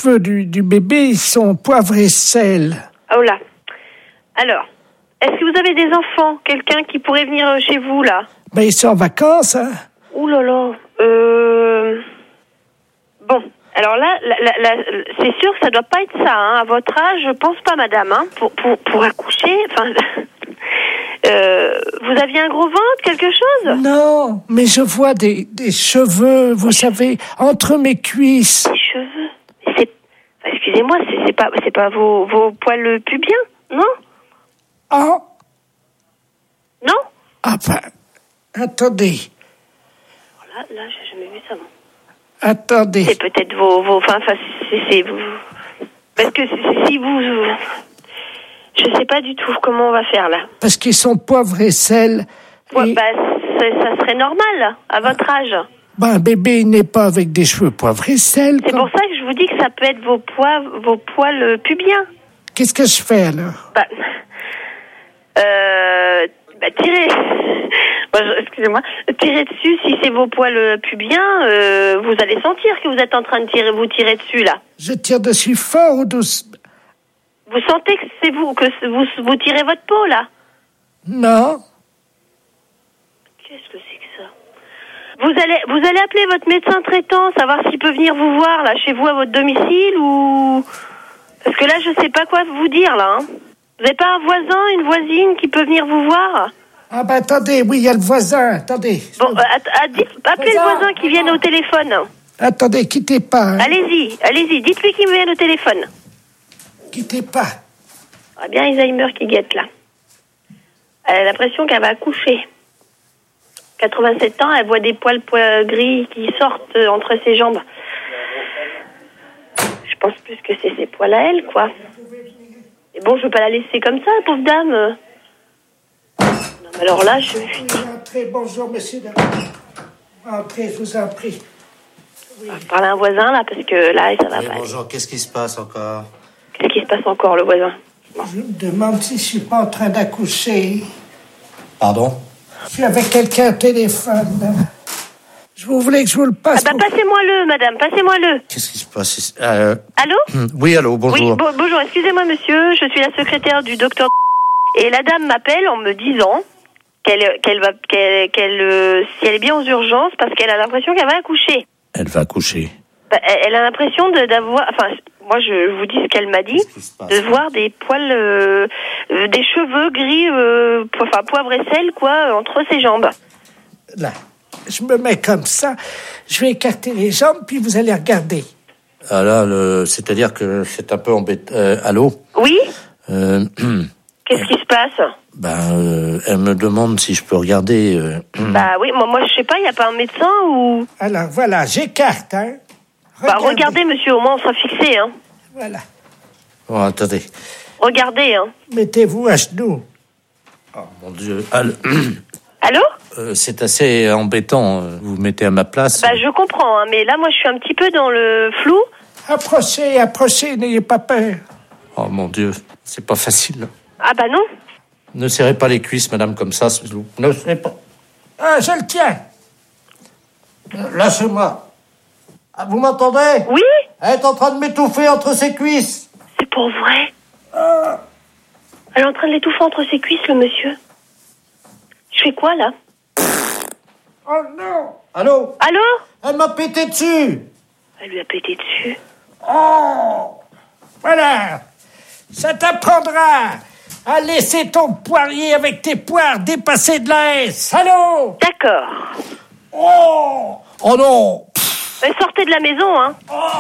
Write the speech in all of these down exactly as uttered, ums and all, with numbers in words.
cheveux du, du bébé, ils sont poivre et sel. Oh là. Alors, est-ce que vous avez des enfants? Quelqu'un qui pourrait venir chez vous, là? Ben, ils sont en vacances, hein. Ouh là là. Euh... Bon, alors là, là, là, là, c'est sûr que ça doit pas être ça, hein. À votre âge, je pense pas, madame, hein. Pour, pour, pour accoucher, enfin... Euh, vous aviez un gros ventre, quelque chose? Non, mais je vois des, des cheveux, vous savez, entre mes cuisses. Des cheveux? C'est, excusez-moi, c'est, c'est pas, c'est pas vos, vos poils pubiens, non? Ah. Non? Ah ben, attendez. Là, là, j'ai jamais vu ça, non. Attendez. C'est peut-être vos, vos, enfin, enfin, c'est, c'est vous. Parce que si, si vous, je sais pas du tout comment on va faire là. Parce qu'ils sont poivre et sel. Ouais, et... bah, ça serait normal à votre âge. Ben, un bébé n'est pas avec des cheveux poivre et sel. C'est comme... pour ça que je vous dis que ça peut être vos poils, vos poils pubiens. Qu'est-ce que je fais alors? Bah, euh, bah tirez. Excusez-moi. Tirez dessus. Si c'est vos poils pubiens, euh, vous allez sentir que vous êtes en train de tirer, vous tirer dessus là. Je tire dessus fort ou doucement? Vous sentez que c'est vous que vous vous tirez votre peau là? Non. Qu'est-ce que c'est que ça? Vous allez vous allez appeler votre médecin traitant, savoir s'il peut venir vous voir là chez vous à votre domicile ou parce que là je sais pas quoi vous dire là. Hein. Vous n'avez pas un voisin, une voisine qui peut venir vous voir? Ah ben attendez, oui, il y a le voisin, attendez. Bon, euh, att- att- dites- appelez voisin. le voisin qui vienne au téléphone. Attendez, quittez pas. Hein. Allez-y, allez-y, dites-lui qu'il vienne au téléphone. Quittez pas. Ah bien Alzheimer qui guette là. Elle a l'impression qu'elle va accoucher. quatre-vingt-sept ans, elle voit des poils, poils gris qui sortent entre ses jambes. Je pense plus que c'est ses poils à elle, quoi. Et bon, je veux pas la laisser comme ça, pauvre dame. Non, mais alors là, je... Entrez, bonjour, monsieur. Entrez, je vous en prie. Oui. Je parle à un voisin, là, parce que là, ça va oui, pas. Bonjour, aller. Qu'est-ce qui se passe encore? Qu'est-ce qui se passe encore, le voisin? Bon. Je me demande si je suis pas en train d'accoucher. Pardon? Je suis avec quelqu'un au téléphone. Je vous voulais que je vous le passe. Ah bah, pour... passez-moi-le, madame, passez-moi-le. Qu'est-ce qui se passe? euh... Allô? Oui, allô, bonjour. Oui, bo- bonjour, excusez-moi, monsieur, je suis la secrétaire du docteur... Et la dame m'appelle en me disant qu'elle, qu'elle va, qu'elle, qu'elle, euh, si elle est bien aux urgences, parce qu'elle a l'impression qu'elle va accoucher. Elle va accoucher. Bah, elle, elle a l'impression de, d'avoir... Enfin, moi, je vous dis ce qu'elle m'a dit, de voir des poils, euh, euh, des cheveux gris, euh, po- enfin, poivre et sel, quoi, entre ses jambes. Là, je me mets comme ça, je vais écarter les jambes, puis vous allez regarder. Ah là, le... c'est-à-dire que c'est un peu embêtant. Euh, allô? Oui? euh... Qu'est-ce qui se passe? Ben, euh, elle me demande si je peux regarder. Euh... Bah oui, moi, moi je sais pas, il n'y a pas un médecin ou... Alors, voilà, j'écarte, hein. Regardez. Bah regardez, monsieur, au moins on sera fixé, hein. Voilà. Oh, attendez. Regardez, hein. Mettez-vous à genoux. Oh, mon Dieu. Allô? Allô? Euh, c'est assez embêtant. Vous vous mettez à ma place. Bah je comprends, hein, mais là, moi, je suis un petit peu dans le flou. Approchez, approchez, n'ayez pas peur. Oh, mon Dieu. C'est pas facile. Ah bah non. Ne serrez pas les cuisses, madame, comme ça. Ne serrez pas. Ah, je le tiens. Lâchez-moi. Ah, vous m'entendez? Oui? Elle est en train de m'étouffer entre ses cuisses. C'est pour vrai? Ah. Elle est en train de l'étouffer entre ses cuisses, le monsieur. Je fais quoi, là? Oh non. Allô? Allô? Elle m'a pété dessus. Elle lui a pété dessus. Oh. Voilà. Ça t'apprendra à laisser ton poirier avec tes poires dépasser de la haie. Salaud! D'accord. Oh! Oh non! Mais sortez de la maison, hein.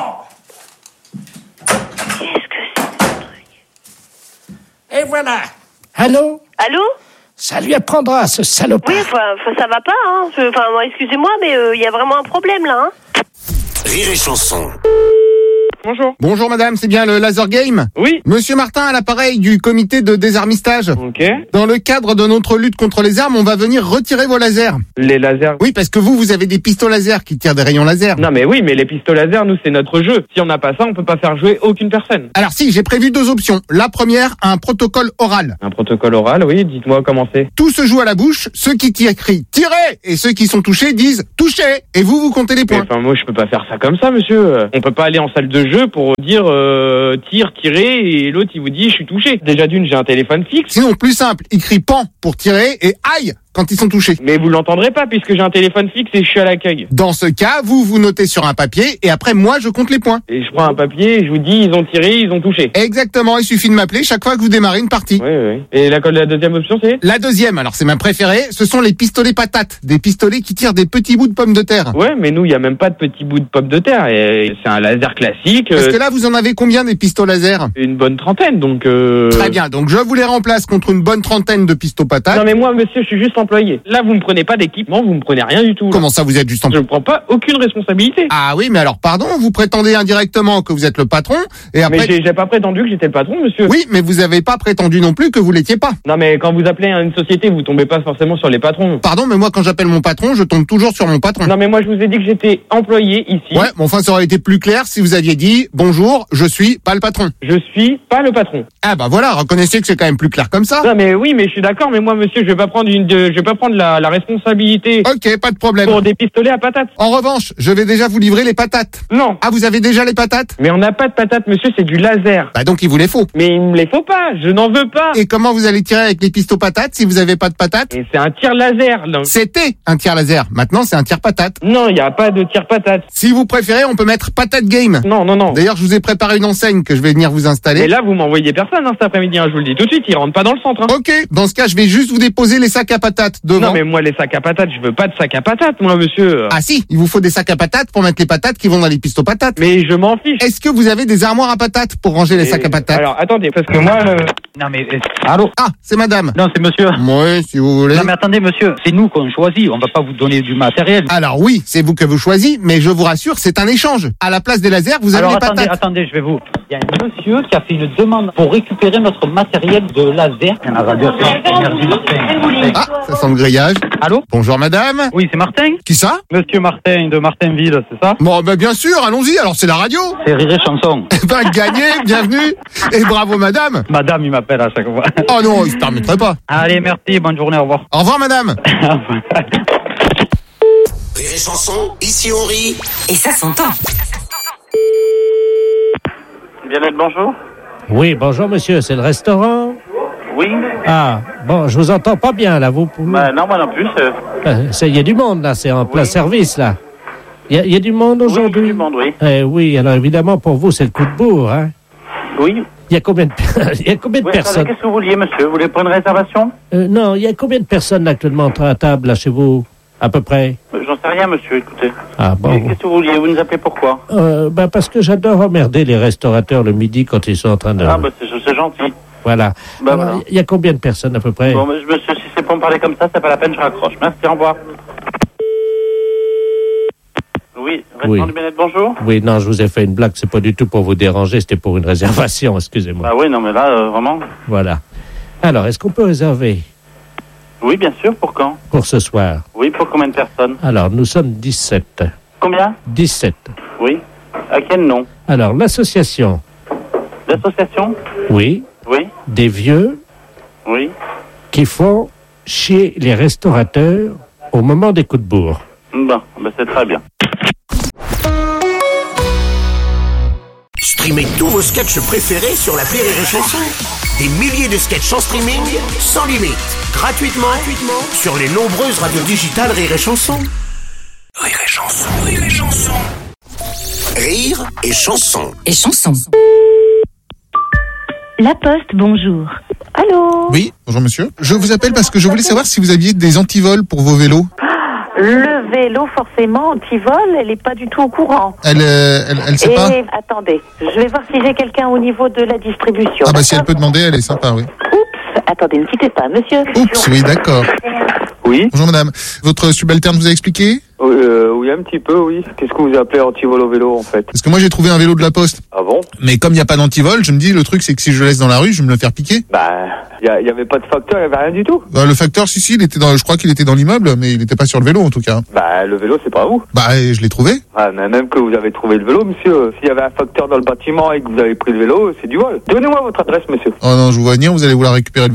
Oh! Qu'est-ce que c'est ce truc? Et voilà. Allô? Allô? Ça lui apprendra, ce salopard. Oui, enfin, ça va pas, hein. Enfin, excusez-moi, mais il euh, y a vraiment un problème, là, hein. Rire et chanson. Bonjour. Bonjour madame, c'est bien le Laser Game? Oui. Monsieur Martin à l'appareil du comité de désarmistage. Ok. Dans le cadre de notre lutte contre les armes, on va venir retirer vos lasers. Les lasers. Oui, parce que vous, vous avez des pistolets laser qui tirent des rayons laser. Non mais oui, mais les pistolets laser, nous c'est notre jeu. Si on n'a pas ça, on peut pas faire jouer aucune personne. Alors si, j'ai prévu deux options. La première, un protocole oral. Un protocole oral, oui, dites-moi comment c'est. Tout se joue à la bouche, ceux qui tirent crient « Tirez !» et ceux qui sont touchés disent « Touchez !» et vous, vous comptez les Mais points. enfin, moi je peux pas faire ça comme ça, monsieur. On peut pas aller en salle de jeu pour dire euh, tire, tirer, et l'autre il vous dit je suis touché. Déjà d'une, j'ai un téléphone fixe. Sinon, plus simple, il crie pan pour tirer et aïe quand ils sont touchés. Mais vous l'entendrez pas puisque j'ai un téléphone fixe et je suis à l'accueil. Dans ce cas, vous vous notez sur un papier et après moi je compte les points. Et je prends un papier et je vous dis ils ont tiré, ils ont touché. Exactement, il suffit de m'appeler chaque fois que vous démarrez une partie. Oui, oui. Et la, la deuxième option c'est ? La deuxième, alors c'est ma préférée, ce sont les pistolets patates. Des pistolets qui tirent des petits bouts de pommes de terre. Ouais, mais nous il y a même pas de petits bouts de pommes de terre. Et c'est un laser classique. Parce euh, que là vous en avez combien des pistolets laser ? Une bonne trentaine donc... Euh... Très bien, donc je vous les remplace contre une bonne trentaine de pistolets patates. Non mais moi monsieur je suis juste employé. Là vous me prenez pas d'équipement, vous me prenez rien du tout. Là. Comment ça vous êtes juste Je employé ? ne prends pas aucune responsabilité. Ah oui, mais alors pardon, vous prétendez indirectement que vous êtes le patron et après... Mais j'ai, j'ai pas prétendu que j'étais le patron monsieur. Oui, mais vous avez pas prétendu non plus que vous l'étiez pas. Non mais quand vous appelez une société vous tombez pas forcément sur les patrons. Pardon, mais moi quand j'appelle mon patron, je tombe toujours sur mon patron. Non mais moi je vous ai dit que j'étais employé ici. Ouais, mais enfin ça aurait été plus clair si vous aviez dit bonjour, je suis pas le patron. Je suis pas le patron. Ah bah voilà, reconnaissez que c'est quand même plus clair comme ça. Non mais oui mais je suis d'accord mais moi monsieur je vais pas prendre une de, je vais pas prendre la, la responsabilité Ok, pas de problème. pour des pistolets à patates. En revanche, je vais déjà vous livrer les patates. Non. Ah, vous avez déjà les patates ? Mais on n'a pas de patates monsieur, c'est du laser. Bah donc il vous les faut. Mais il me les faut pas, je n'en veux pas. Et comment vous allez tirer avec les pistons patates si vous avez pas de patates ? Et c'est un tir laser. Là. C'était un tir laser, maintenant c'est un tir patate. Non, il y a pas de tir patate. Si vous préférez, on peut mettre patate game. Non, non, non. D'ailleurs, je vous ai préparé une enseigne que je vais venir vous installer. Mais là, vous m'envoyez personne hein, cet après-midi, hein, je vous le dis tout de suite, il rentre pas dans le centre. Hein. Ok, dans ce cas, je vais juste vous déposer les sacs à patates devant. Non, mais moi, les sacs à patates, je veux pas de sacs à patates, moi, monsieur. Ah si, il vous faut des sacs à patates pour mettre les patates qui vont dans les pistos patates. Mais je m'en fiche. Est-ce que vous avez des armoires à patates pour ranger les Et- sacs à patates ? Alors, attendez, parce que moi, le... Non mais, euh, allô? Ah, c'est madame. Non, c'est monsieur. Oui, si vous voulez. Non mais attendez monsieur, c'est nous qu'on choisit, on va pas vous donner du matériel. Alors oui, c'est vous que vous choisissez, mais je vous rassure, c'est un échange. À la place des lasers, vous avez Alors les attendez, patates. attendez, je vais vous... Il y a un monsieur qui a fait une demande pour récupérer notre matériel de laser. La radio, c'est Énergie Martin. Ah, ça sent le grillage. Allô? Bonjour madame. Oui, c'est Martin? Qui ça? Monsieur Martin de Martinville, c'est ça? Bon, ben bien sûr, allons-y, alors c'est la radio. C'est Rire et Chanson. Ben gagné, bienvenue. Et bravo madame. Madame, il m'appelle à chaque fois. Oh non, il se permettrait pas. Allez, merci, bonne journée, au revoir. Au revoir madame. Rire et Chanson, ici on rit. Et ça s'entend. Bien-être, bonjour. Oui, bonjour monsieur, c'est le restaurant? Oui. Ah, bon, je vous entends pas bien là, vous pouvez... Bah non, moi non plus. c'est- Euh, c'est- Il y a du monde là, c'est en plein service là. Il y, a- il y a du monde Oui, aujourd'hui? du monde, oui. Eh oui, alors évidemment pour vous c'est le coup de bourre, hein. Oui. Il y a combien de, il y a combien de Oui, attendez, personnes? qu'est-ce que vous vouliez, monsieur? Vous voulez prendre une réservation? Euh, non, il y a combien de personnes actuellement à table là chez vous, à peu près? Euh, J'en sais rien, monsieur, écoutez. Ah Et bon. Qu'est-ce que vous vouliez? Vous nous appelez pourquoi? Euh, bah parce que j'adore emmerder les restaurateurs le midi quand ils sont en train de... Ah, bah c'est c'est gentil. Voilà. Bah, Alors, voilà. il y a combien de personnes à peu près? Bon, mais, monsieur, si c'est pour me parler comme ça, c'est pas la peine, je raccroche. Merci, au revoir. Oui, restaurant Oui. du Bien-être, bonjour. Oui, non, je vous ai fait une blague, c'est pas du tout pour vous déranger, c'était pour une réservation, excusez-moi. Bah oui, non, mais là, euh, vraiment. Voilà. Alors, est-ce qu'on peut réserver Oui, bien sûr, pour quand? pour ce soir? Oui, pour combien de personnes? Alors, nous sommes dix-sept. Combien? dix-sept. Oui. À quel nom? Alors, l'association, L'association? oui, Oui. des vieux Oui. qui font chier les restaurateurs au moment des coups de bourre. Bon, bah c'est très bien. Streamez tous vos sketchs préférés sur l'appli Rire et Chanson. Des milliers de sketchs en streaming, sans limite, gratuitement, gratuitement sur les nombreuses radios digitales Rire et Chanson. Rire et Chanson, Rire et Chanson. Rire et Chanson. Et chanson. La Poste, bonjour. Allô? Oui, bonjour monsieur. Je vous appelle parce que je voulais savoir si vous aviez des antivols pour vos vélos. Le vélo, forcément, anti-vol, elle n'est pas du tout au courant. Elle, euh, elle, elle sait Et pas. attendez, je vais voir si j'ai quelqu'un au niveau de la distribution. Ah bah si elle peut demander, elle est sympa, oui. Oups, attendez, ne quittez pas, monsieur. Oups, oui, d'accord. Oui. Bonjour madame. Votre subalterne vous a expliqué? Euh, oui, un petit peu, oui. Qu'est-ce que vous appelez antivol au vélo, en fait? Parce que moi j'ai trouvé un vélo de la Poste. Ah bon? Mais comme il n'y a pas d'antivol, je me dis le truc c'est que si je le laisse dans la rue, je vais me le faire piquer. Bah, il y avait pas de facteur, il y avait rien du tout. Bah, le facteur, si si, il était dans, je crois qu'il était dans l'immeuble, mais il n'était pas sur le vélo en tout cas. Bah, le vélo, c'est pas vous. Bah et je l'ai trouvé. Ah, mais même que vous avez trouvé le vélo, monsieur, s'il y avait un facteur dans le bâtiment et que vous avez pris le vélo, c'est du vol. Donnez-moi votre adresse, monsieur. Oh non, je vous vois venir, vous allez vouloir récupérer le vélo.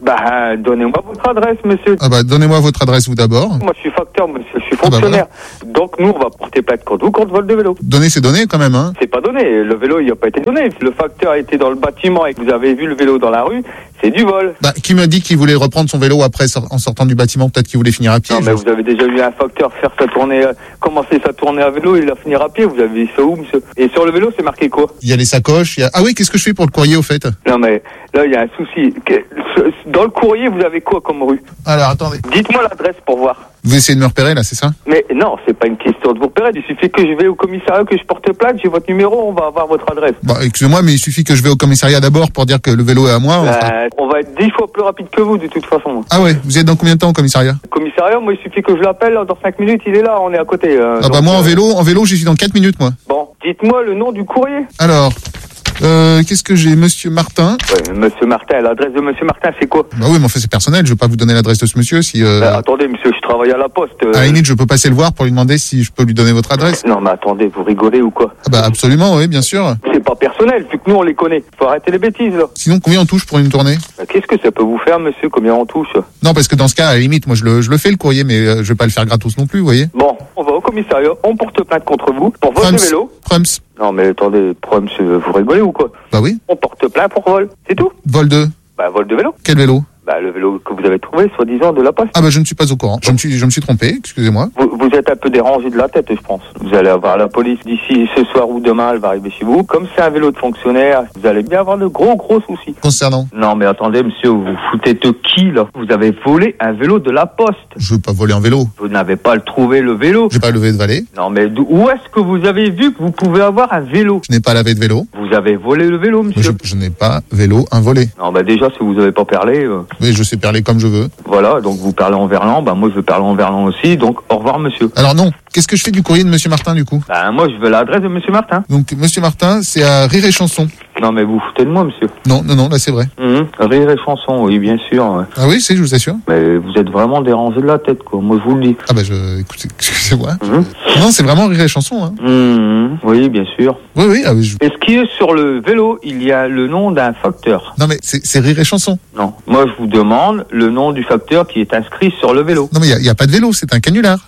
Bah, donnez-moi votre adresse, monsieur. Ah bah, donnez-moi votre adresse, vous, d'abord. Moi, je suis facteur, monsieur, je suis Ah bah, fonctionnaire. Donc, nous, on va porter plainte contre vous, contre vol de vélo. Donnez ces données, quand même, hein. C'est pas donné. Le vélo, il a pas été donné. Le facteur a été dans le bâtiment et que vous avez vu le vélo dans la rue, c'est du vol. Bah, qui me dit qu'il voulait reprendre son vélo après, en sortant du bâtiment? Peut-être qu'il voulait finir à pied. Non, mais vous avez déjà vu un facteur faire sa tournée, euh, commencer sa tournée à vélo et il a fini à pied. Vous avez vu ça où, monsieur? Et sur le vélo, c'est marqué quoi? Il y a les sacoches, il y a... Ah oui, qu'est-ce que je fais pour le courrier, au fait? Non, mais là, il y a un souci. Que- Dans le courrier, vous avez quoi comme rue? Alors, attendez. Dites-moi l'adresse pour voir. Vous essayez de me repérer, là, c'est ça? Mais non, c'est pas une question de vous repérer. Il suffit que je vais au commissariat, que je porte plainte, j'ai votre numéro, on va avoir votre adresse. Bah, excusez-moi, mais il suffit que je vais au commissariat d'abord pour dire que le vélo est à moi. Enfin... Euh, on va être dix fois plus rapide que vous, de toute façon. Ah ouais, vous êtes dans combien de temps au commissariat? Le commissariat, moi, il suffit que je l'appelle, dans cinq minutes, il est là, on est à côté. Euh, Ah bah donc, moi, en euh, vélo, en vélo, j'y suis dans quatre minutes, moi. Bon, dites-moi le nom du courrier. Alors, euh, qu'est-ce que j'ai? Monsieur Martin. Ouais, monsieur Martin, l'adresse de monsieur Martin, c'est quoi? Bah oui, mais enfin, c'est personnel, je vais pas vous donner l'adresse de ce monsieur si... Euh... Euh, attendez, monsieur, je travaille à la poste. euh, À la limite, je peux passer le voir pour lui demander si je peux lui donner votre adresse. Non, mais attendez, vous rigolez ou quoi? Ah bah absolument, oui, bien sûr. C'est pas personnel, vu que nous, on les connaît. Faut arrêter les bêtises, là. Sinon, combien on touche pour une tournée? Euh, Qu'est-ce que ça peut vous faire, monsieur? Combien on touche? Non, parce que dans ce cas, à la limite, moi, je le, je le fais le courrier, mais euh, je vais pas le faire gratos non plus, vous voyez. Bon, on va au commissariat, on porte plainte contre vous pour vol Prums. de vélo. Prums. Non, mais attendez, Prums, vous rigolez ou quoi? Bah oui. On porte plainte pour vol, c'est tout? Vol de... Bah, vol de vélo. Quel vélo? Bah, le vélo que vous avez trouvé, soi-disant, de la poste. Ah bah je ne suis pas au courant. Je me suis, je me suis trompé, excusez-moi. Vous, vous êtes un peu dérangé de la tête, je pense. Vous allez avoir la police d'ici ce soir ou demain, elle va arriver chez vous. Comme c'est un vélo de fonctionnaire, vous allez bien avoir de gros, gros soucis. Concernant? Non, mais attendez, monsieur, vous vous foutez de qui, là? Vous avez volé un vélo de la poste. Je veux pas voler un vélo. Vous n'avez pas le trouvé, le vélo. J'ai pas levé de valet. Non, mais d'où- où est-ce que vous avez vu que vous pouvez avoir un vélo? Je n'ai pas lavé de vélo. Vous avez volé le vélo, Mais monsieur. Je, je n'ai pas vélo, un volet. Non, bah déjà, si vous n'avez pas parlé, euh, Oui, je sais parler comme je veux. voilà, donc vous parlez en verlan, bah moi je veux parler en verlan aussi, donc au revoir, monsieur. Alors non, qu'est-ce que je fais du courrier de monsieur Martin, du coup? Bah moi je veux l'adresse de monsieur Martin. Donc, monsieur Martin, c'est à Rire et Chanson. Non, mais vous foutez de moi, monsieur. Non, non, non, là c'est vrai. Mmh. Rire et chanson, oui, bien sûr. Ouais. Ah oui, c'est, je vous assure. Mais vous êtes vraiment dérangé de la tête, quoi. Moi, je vous le dis. Ah bah je, écoutez, excusez-moi. Mmh. Non, c'est vraiment Rire et Chanson, hein. Mmh. Oui, bien sûr. Oui, oui, ah, oui, je... Est-ce qu'il y a sur le vélo, il y a le nom d'un facteur? Non mais c'est, c'est Rire et Chanson. Non. Moi, je vous demande le nom du facteur qui est inscrit sur le vélo. Non mais il n'y a, a pas de vélo, c'est un canular.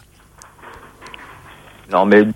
Non, mais...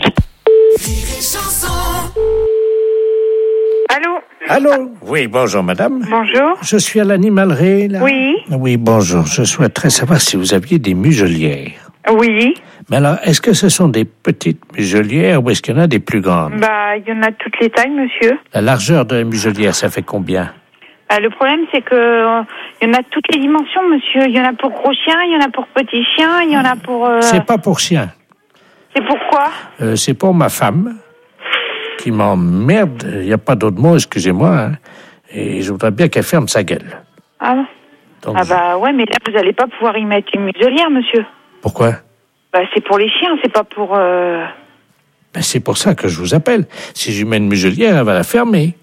Allô? Allô? Oui, bonjour, madame. Bonjour. Je suis à l'animalerie, là. Oui. Oui, bonjour. Je souhaiterais savoir si vous aviez des muselières. Oui. Mais alors, est-ce que ce sont des petites muselières ou est-ce qu'il y en a des plus grandes? Bah, il y en a toutes les tailles, monsieur. La largeur de la muselière, ça fait combien? Bah, le problème, c'est que euh, il y en a toutes les dimensions, monsieur. Il y en a pour gros chiens, il y en a pour petits chiens, il y en a pour... euh, C'est pas pour chien. C'est pourquoi? Euh, c'est pour ma femme qui m'emmerde. Il n'y a pas d'autre mot, excusez-moi. Hein. Et je voudrais bien qu'elle ferme sa gueule. Ah bon? Donc, Ah bah ouais, mais là, vous allez pas pouvoir y mettre une muselière, monsieur. pourquoi? Bah, c'est pour les chiens, c'est pas pour... Euh... Ben, c'est pour ça que je vous appelle. Si je lui mets une muselière, elle va la fermer.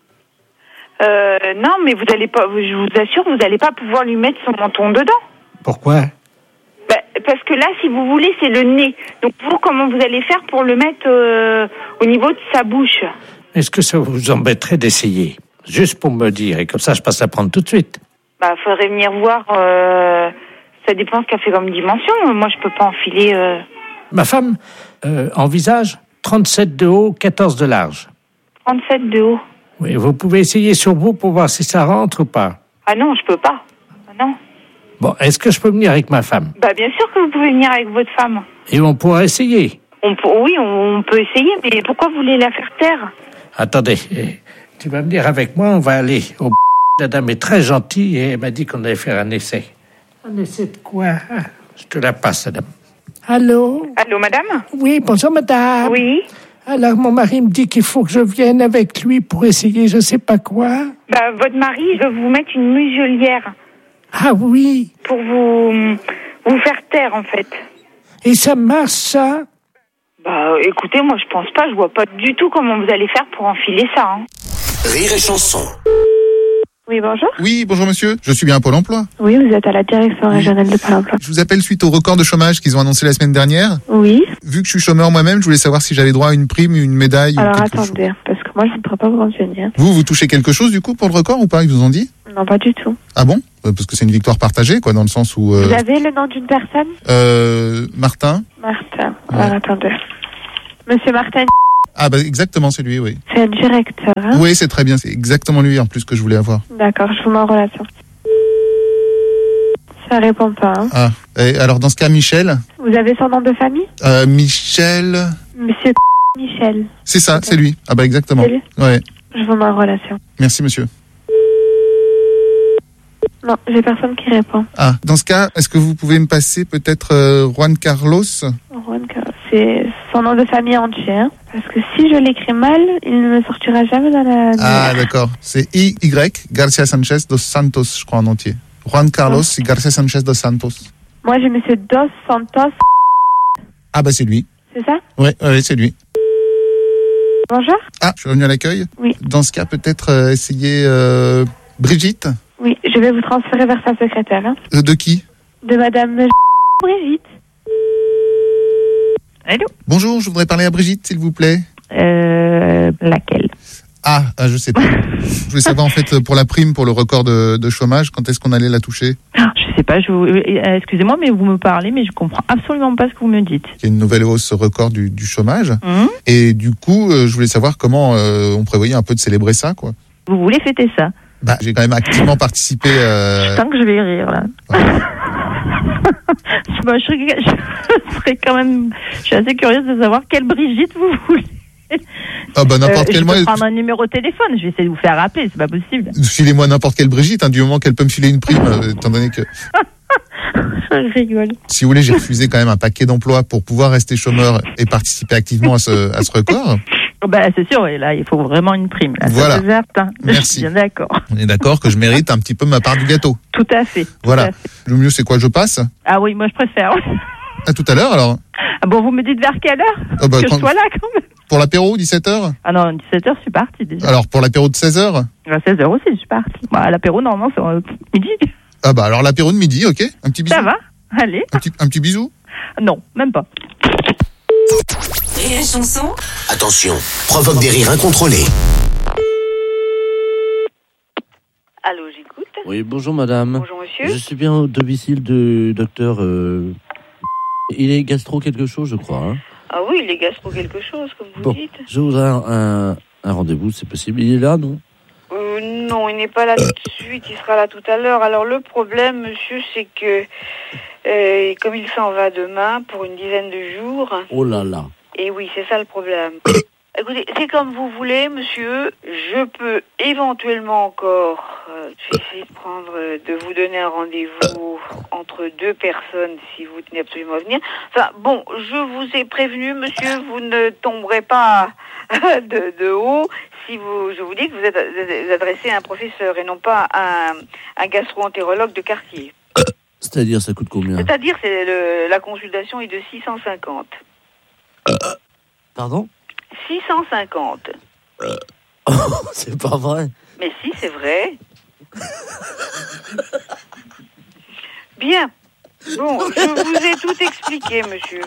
Euh, non, mais vous allez pas... Je vous assure, vous allez pas pouvoir lui mettre son menton dedans. Pourquoi? Bah, parce que là, si vous voulez, c'est le nez. Donc, vous, comment vous allez faire pour le mettre euh, au niveau de sa bouche? Est-ce que ça vous embêterait d'essayer? Juste pour me dire, et comme ça, je passe à prendre tout de suite. Bah, faudrait venir voir... Euh... Ça dépend ce qu'elle fait comme dimension. Moi, je peux pas enfiler... Euh... Ma femme euh, envisage trente-sept de haut, quatorze de large. trente-sept de haut. Oui, vous pouvez essayer sur vous pour voir si ça rentre ou pas. Ah non, je peux pas. Ah non. Bon, est-ce que je peux venir avec ma femme? Bah, bien sûr que vous pouvez venir avec votre femme. Et on pourra essayer. On peut, oui, on, on peut essayer, mais pourquoi vous voulez la faire taire? Attendez, eh, tu vas venir avec moi, on va aller au... La dame est très gentille et elle m'a dit qu'on allait faire un essai. Un essai de quoi? Ah, je te la passe, madame. Allô? Allô, madame? Oui, bonjour, madame. Oui. Alors, mon mari me dit qu'il faut que je vienne avec lui pour essayer je sais pas quoi. Bah, votre mari veut vous mettre une muselière. Ah oui? Pour vous, vous faire taire, en fait. Et ça marche, ça? Bah, écoutez, moi, je pense pas, je vois pas du tout comment vous allez faire pour enfiler ça, hein. Rire et chanson. Oui, bonjour. Oui, bonjour monsieur, je suis bien à Pôle emploi. Oui, vous êtes à la direction régionale de Pôle emploi. Je vous appelle suite au record de chômage qu'ils ont annoncé la semaine dernière. Oui. Vu que je suis chômeur moi-même, je voulais savoir si j'avais droit à une prime, une médaille ou Alors, quelque chose. attendez, parce que moi, je ne pourrais pas vous renseigner. Vous, vous touchez quelque chose du coup pour le record ou pas, ils vous ont dit? Non, pas du tout. Ah bon? Euh, Parce que c'est une victoire partagée, quoi, dans le sens où... Euh, Vous avez le nom d'une personne? euh, Martin? Martin. Ouais. Alors, attendez. Monsieur Martin, Ah bah exactement, c'est lui, oui. c'est le directeur, hein? Oui, c'est très bien, c'est exactement lui en plus que je voulais avoir. D'accord, je vous mets en relation. Ça répond pas, hein? Ah, et alors dans ce cas, Michel? Vous avez son nom de famille? Euh, Michel... Monsieur Michel. C'est ça, c'est lui. Ah bah exactement. C'est lui? Ouais. Je vous mets en relation. Merci, monsieur. Non, j'ai personne qui répond. Ah, dans ce cas, est-ce que vous pouvez me passer peut-être euh, Juan Carlos? Juan Carlos, c'est son nom de famille entier, hein? Parce que si je l'écris mal, il ne me sortira jamais dans la... Ah, d'accord. C'est I Y Garcia Sanchez dos Santos, je crois, en entier. Juan Carlos et Garcia Sanchez dos Santos. Moi, j'ai Monsieur Dos Santos. Ah bah c'est lui. C'est ça? Ouais, ouais, c'est lui. Bonjour. Ah, je suis revenu à l'accueil. Oui. Dans ce cas, peut-être euh, essayer euh, Brigitte. Oui, je vais vous transférer vers sa secrétaire, hein? Euh, de qui? De Madame Brigitte. Allô? Bonjour, je voudrais parler à Brigitte, s'il vous plaît. Euh, laquelle? Ah, ah, je sais pas. Je voulais savoir en fait pour la prime, pour le record de, de chômage, quand est-ce qu'on allait la toucher? Je sais pas, je vous... euh, excusez-moi, mais vous me parlez, mais je comprends absolument pas ce que vous me dites. Il y a une nouvelle hausse record du, du chômage. Mmh. Et du coup, euh, je voulais savoir comment euh, on prévoyait un peu de célébrer ça, quoi. Vous voulez fêter ça? Bah, j'ai quand même activement participé. Euh... Je sens que je vais rire là. Ouais. bah, je, serais, je serais quand même. Je suis assez curieuse de savoir quelle Brigitte vous voulez. Ah bah n'importe euh, quel je moyen. peux prendre un numéro de téléphone, je vais essayer de vous faire rappeler, c'est pas possible. Filez-moi n'importe quelle Brigitte, hein, du moment qu'elle peut me filer une prime, euh, étant donné que. Je rigole. Si vous voulez, j'ai refusé quand même un paquet d'emplois pour pouvoir rester chômeur et participer activement à ce, à ce record. Bah c'est sûr, et là il faut vraiment une prime. Là, voilà. Ça, c'est certain. Merci. Je suis bien d'accord. On est d'accord que je mérite un petit peu ma part du gâteau. Tout à fait. Tout voilà. à fait. Le mieux c'est quoi, je passe? Ah oui, moi je préfère. À tout à l'heure alors. Ah bon, vous me dites vers quelle heure? Ah bah, que quand... je sois là quand même. Pour l'apéro, dix-sept heures? Ah non, dix-sept heures, je suis partie déjà. Alors, pour l'apéro de seize heures? À seize heures aussi, je suis partie. Bah, l'apéro, normalement, c'est euh, midi. Ah bah, alors l'apéro de midi, ok. Un petit bisou. Ça va, allez. Un petit, un petit bisou? Non, même pas. Et la chanson? Attention, provoque des rires incontrôlés. Allô, j'écoute. Oui, bonjour madame. Bonjour monsieur. Je suis bien au domicile du docteur... Euh... Il est gastro quelque chose, je crois. Hein. Ah oui, il est gastro quelque chose, comme vous bon, dites. je voudrais un, un, un rendez-vous, c'est possible. Il est là, non? euh, Non, il n'est pas là tout de suite, il sera là tout à l'heure. Alors le problème, monsieur, c'est que euh, comme il s'en va demain pour une dizaine de jours... Oh là là. Et oui, c'est ça le problème. Écoutez, c'est comme vous voulez, monsieur. Je peux éventuellement encore euh, essayer de prendre, euh, de vous donner un rendez-vous entre deux personnes si vous tenez absolument à venir. Enfin, bon, je vous ai prévenu, monsieur, vous ne tomberez pas de, de haut si vous, je vous dis que vous êtes vous adressez à un professeur et non pas à un, un gastro-entérologue de quartier. C'est-à-dire, ça coûte combien? C'est-à-dire, c'est le, la consultation est de six cent cinquante. Pardon? six cent cinquante. Euh... c'est pas vrai. Mais si, c'est vrai. Bien. Bon, je vous ai tout expliqué, monsieur.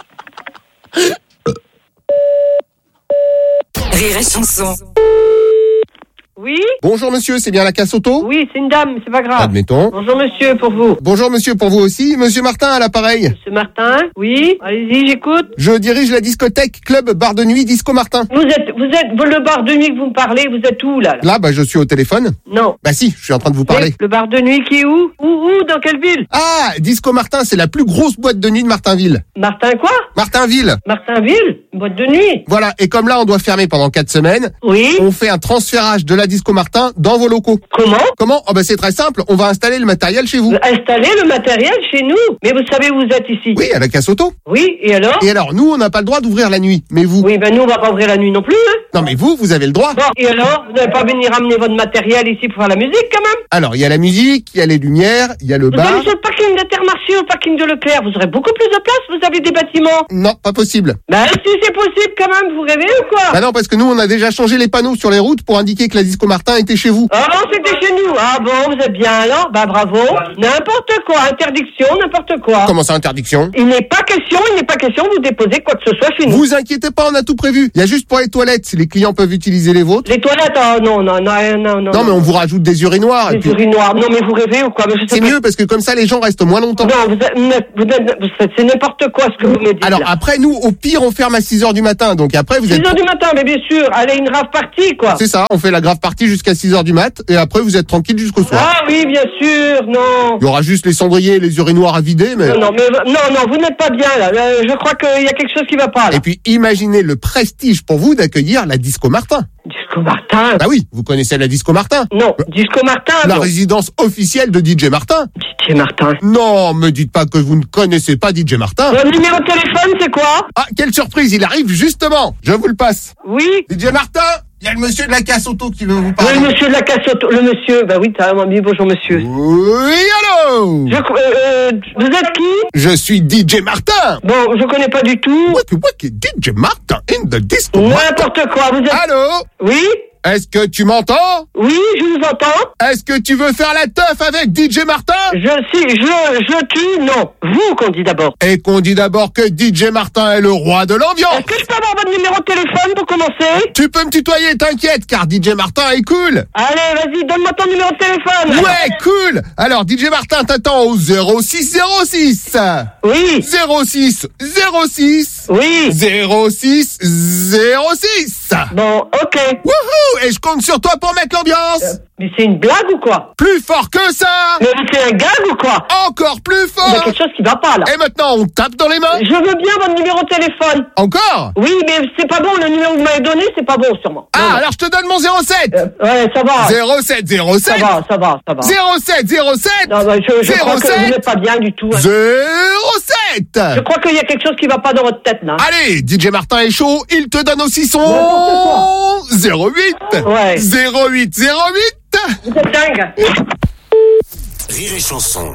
Rire et chanson. Oui? Bonjour monsieur, c'est bien la casse auto? Oui, c'est une dame, c'est pas grave. Admettons. Bonjour monsieur, pour vous. Bonjour monsieur, pour vous aussi. Monsieur Martin à l'appareil. Monsieur Martin? Oui? Allez-y, j'écoute. Je dirige la discothèque Club Bar de Nuit Disco Martin. Vous êtes, vous êtes, le bar de nuit que vous me parlez, vous êtes où, là? Là, là bah, je suis au téléphone. Non. Bah si, je suis en train de vous parler. Mais le bar de nuit qui est où? Où, où, dans quelle ville? Ah, Disco Martin, c'est la plus grosse boîte de nuit de Martinville. Martin quoi? Martinville. Martinville? Boîte de nuit? Voilà, et comme là, on doit fermer pendant quatre semaines. Oui. On fait un transférage de la Disco Martin dans vos locaux. Comment? Comment? Oh bah c'est très simple, on va installer le matériel chez vous. Installer le matériel chez nous? Mais vous savez où vous êtes ici? Oui, à la casse auto. Oui, et alors? Et alors, nous, on n'a pas le droit d'ouvrir la nuit, mais vous? Oui, ben nous, on va pas ouvrir la nuit non plus, hein? Non, mais vous, vous avez le droit. Bon, et alors? Vous n'allez pas venir amener votre matériel ici pour faire la musique, quand même? Alors, il y a la musique, il y a les lumières, il y a le bar. Vous savez pas parking d'Intermarché au parking de Leclerc, vous aurez beaucoup plus de place, vous avez des bâtiments. Non, pas possible. Bah si c'est possible quand même, vous rêvez ou quoi? Bah non, parce que nous, on a déjà changé les panneaux sur les routes pour indiquer que la Disco Martin était chez vous. Ah non, c'était chez nous. Ah bon, vous êtes bien alors? Bah bravo. N'importe quoi, interdiction, n'importe quoi. Comment ça, interdiction? Il n'est pas question, il n'est pas question de vous déposer quoi que ce soit chez nous. Vous inquiétez pas, on a tout prévu. Il y a juste pour les toilettes, si les clients peuvent utiliser les vôtres. Les toilettes, oh non, non, non, non, non. Non, mais on vous rajoute des urinoirs. Des et puis... urinoirs. Non, mais vous rêvez ou quoi? C'est mieux parce que comme ça, les gens restent moins longtemps. Non, vous êtes, vous êtes, vous êtes, c'est n'importe quoi ce que vous me dites. Alors là. après, nous, au pire, on ferme à six heures du matin. Donc après, vous êtes... six heures du matin, mais bien sûr. Allez, une rave party, quoi. C'est ça, on fait la grave partie jusqu'à six heures du mat. Et après, vous êtes tranquille jusqu'au soir. Ah oui, bien sûr, non. Il y aura juste les cendriers et les urinoirs à vider, mais... Non, non, mais, non, non, vous n'êtes pas bien, là. Je crois qu'il y a quelque chose qui va pas, là. Et puis, imaginez le prestige pour vous d'accueillir la Disco Martin. Disco Martin? Bah oui, vous connaissez la Disco Martin? Non, Disco Martin, La non. résidence officielle de D J Martin. D J Martin? Non, me dites pas que vous ne connaissez pas D J Martin. Votre numéro de téléphone, c'est quoi? Ah, quelle surprise, il arrive justement. Je vous le passe. Oui? D J Martin, il y a le monsieur de la casse auto qui veut vous parler. Oui, le monsieur de la casse auto. Le monsieur, bah oui, t'as un ami, bonjour monsieur. Oui, allô? Je, euh, vous êtes qui? Je suis D J Martin. Bon, je connais pas du tout. What, what, D J Martin in the disco. N'importe quoi, vous êtes... Allô? Oui? Est-ce que tu m'entends? Oui, je vous entends. Est-ce que tu veux faire la teuf avec D J Martin? Je, si, je, je tue, non. Vous qu'on dit d'abord. Et qu'on dit d'abord que D J Martin est le roi de l'ambiance. Est-ce que je peux avoir votre numéro de téléphone pour commencer? Tu peux me tutoyer, t'inquiète, car D J Martin est cool. Allez, vas-y, donne-moi ton numéro de téléphone. Ouais, cool. Alors, D J Martin t'attend au zéro six zéro six. Oui. zéro six zéro six. Oui. zéro six zéro six. Bon, ok. Wouhou. Et je compte sur toi pour mettre l'ambiance. Euh, mais c'est une blague ou quoi? Plus fort que ça. Mais c'est un gag ou quoi? Encore plus fort. Il y a quelque chose qui va pas là. Et maintenant, on tape dans les mains. Je veux bien votre numéro de téléphone. Encore? Oui, mais c'est pas bon, le numéro que vous m'avez donné, c'est pas bon sûrement. Ah, non, non. alors je te donne mon zéro sept. Euh, ouais, ça va. zéro sept zéro sept. Ça va, ça va, ça va. zéro sept zéro sept. Non, bah, je, je crois que vous n'êtes pas bien du tout. Hein. zéro sept. Je crois qu'il y a quelque chose qui va pas dans votre tête là. Allez, D J Martin est chaud, il te donne aussi son zéro huit. Ouais. zéro huit zéro huit. Vous êtes dingue. Rire et chanson.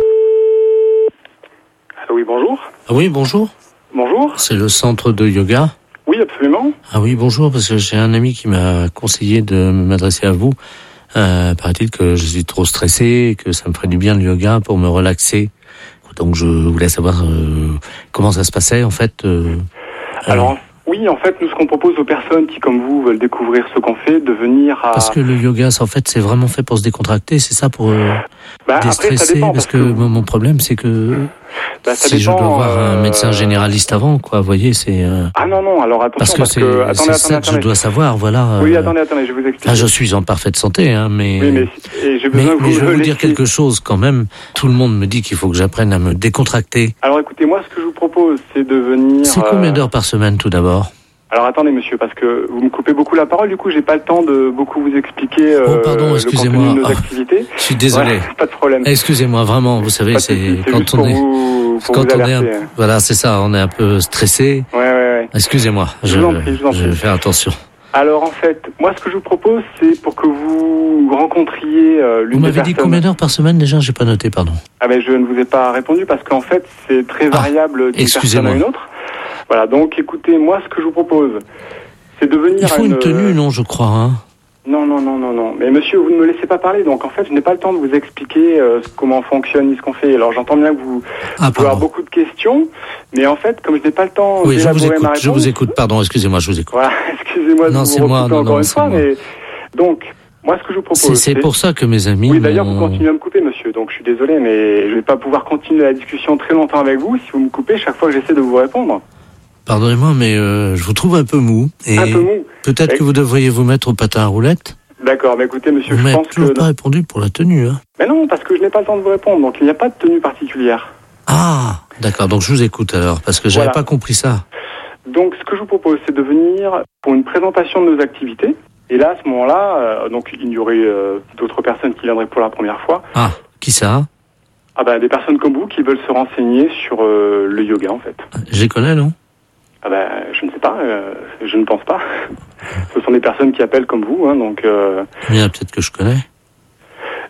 Ah oui, bonjour. Ah oui, bonjour. Bonjour. C'est le centre de yoga. Oui, absolument. Ah oui, bonjour, parce que j'ai un ami qui m'a conseillé de m'adresser à vous. Euh, paraît-il que je suis trop stressé et que ça me ferait du bien le yoga pour me relaxer. Donc je voulais savoir euh, comment ça se passait en fait. Euh, Alors, oui, en fait, nous, ce qu'on propose aux personnes qui, comme vous, veulent découvrir ce qu'on fait, de venir à... Parce que le yoga, en fait, c'est vraiment fait pour se décontracter, c'est ça, pour euh, bah, déstresser. Après, ça dépend, parce, parce que, que mon, mon problème, c'est que bah, ça si dépend, je dois voir un euh... médecin généraliste avant, quoi, vous voyez, c'est... Euh... Ah non, non, alors attention, parce que parce c'est, que... Attendez, c'est attendez, ça que attendez. je dois savoir, voilà. Oui, euh... attendez, attendez, je vais vous expliquer. Là, je suis en parfaite santé, hein, mais... Oui, mais, et j'ai besoin mais, que vous mais je vais me vous dire laissiez. quelque chose, quand même. Tout le monde me dit qu'il faut que j'apprenne à me décontracter. Alors écoutez, moi, ce que je vous propose, c'est de venir... C'est combien euh... d'heures par semaine, tout d'abord? Alors attendez monsieur, parce que vous me coupez beaucoup la parole, du coup j'ai pas le temps de beaucoup vous expliquer euh, oh, pardon, excusez-moi. le contenu de nos Ah, activités. Je suis désolé. Ouais, pas de problème. Excusez-moi, vraiment, vous savez, Pas de c'est souci, c'est quand juste on pour est... vous, pour quand vous on est un... alerter. Voilà, c'est ça, on est un peu stressé. Ouais, ouais, ouais. Excusez-moi, Je je, vous en prie, je vous en je vais prie. faire attention. Alors en fait, moi ce que je vous propose, c'est pour que vous rencontriez euh, l'une Vous des m'avez dit personnes... combien d'heures par semaine déjà? J'ai pas noté, pardon. Ah ben je ne vous ai pas répondu parce qu'en fait c'est très variable d'une personne excusez-moi. à une autre. Voilà, donc écoutez, moi ce que je vous propose, c'est de venir Il faut à une tenue, non, je crois, hein? Non, non, non, non, non. Mais monsieur, vous ne me laissez pas parler, donc en fait, je n'ai pas le temps de vous expliquer euh, comment fonctionne ni ce qu'on fait. Alors j'entends bien que vous, Ah, vous pouvez avoir beaucoup de questions, mais en fait, comme je n'ai pas le temps Oui, je vous d'élaborer ma écoute, réponse... je vous écoute, pardon, excusez-moi, je vous écoute. Voilà, excusez-moi de Non, vous c'est moi, recouper non, encore non, une c'est fois, moi. mais... Donc, moi, ce que je vous propose... C'est, c'est pour ça que mes amis Oui, d'ailleurs, vous m'ont- continuez à me couper, monsieur, donc je suis désolé, mais je vais pas pouvoir continuer la discussion très longtemps avec vous si vous me coupez chaque fois que j'essaie de vous répondre. Pardonnez-moi, mais euh, je vous trouve un peu mou. Et Un peu mou. peut-être Et- que vous devriez vous mettre au patin à roulettes. D'accord, mais écoutez, monsieur, Vous je m'avez pense toujours que... pas répondu pour la tenue, hein? Mais non, parce que je n'ai pas le temps de vous répondre, donc il n'y a pas de tenue particulière. Ah, d'accord, donc je vous écoute alors, parce que j'avais Voilà. pas compris ça. Donc, ce que je vous propose, c'est de venir pour une présentation de nos activités. Et là, à ce moment-là, euh, donc il y aurait euh, d'autres personnes qui viendraient pour la première fois. Ah, qui ça? Ah ben, des personnes comme vous qui veulent se renseigner sur euh, le yoga, en fait. Je les connais, non? Ah ben, je ne sais pas, euh, je ne pense pas. Ce sont des personnes qui appellent comme vous, hein, donc... Euh... Il y en a peut-être que je connais.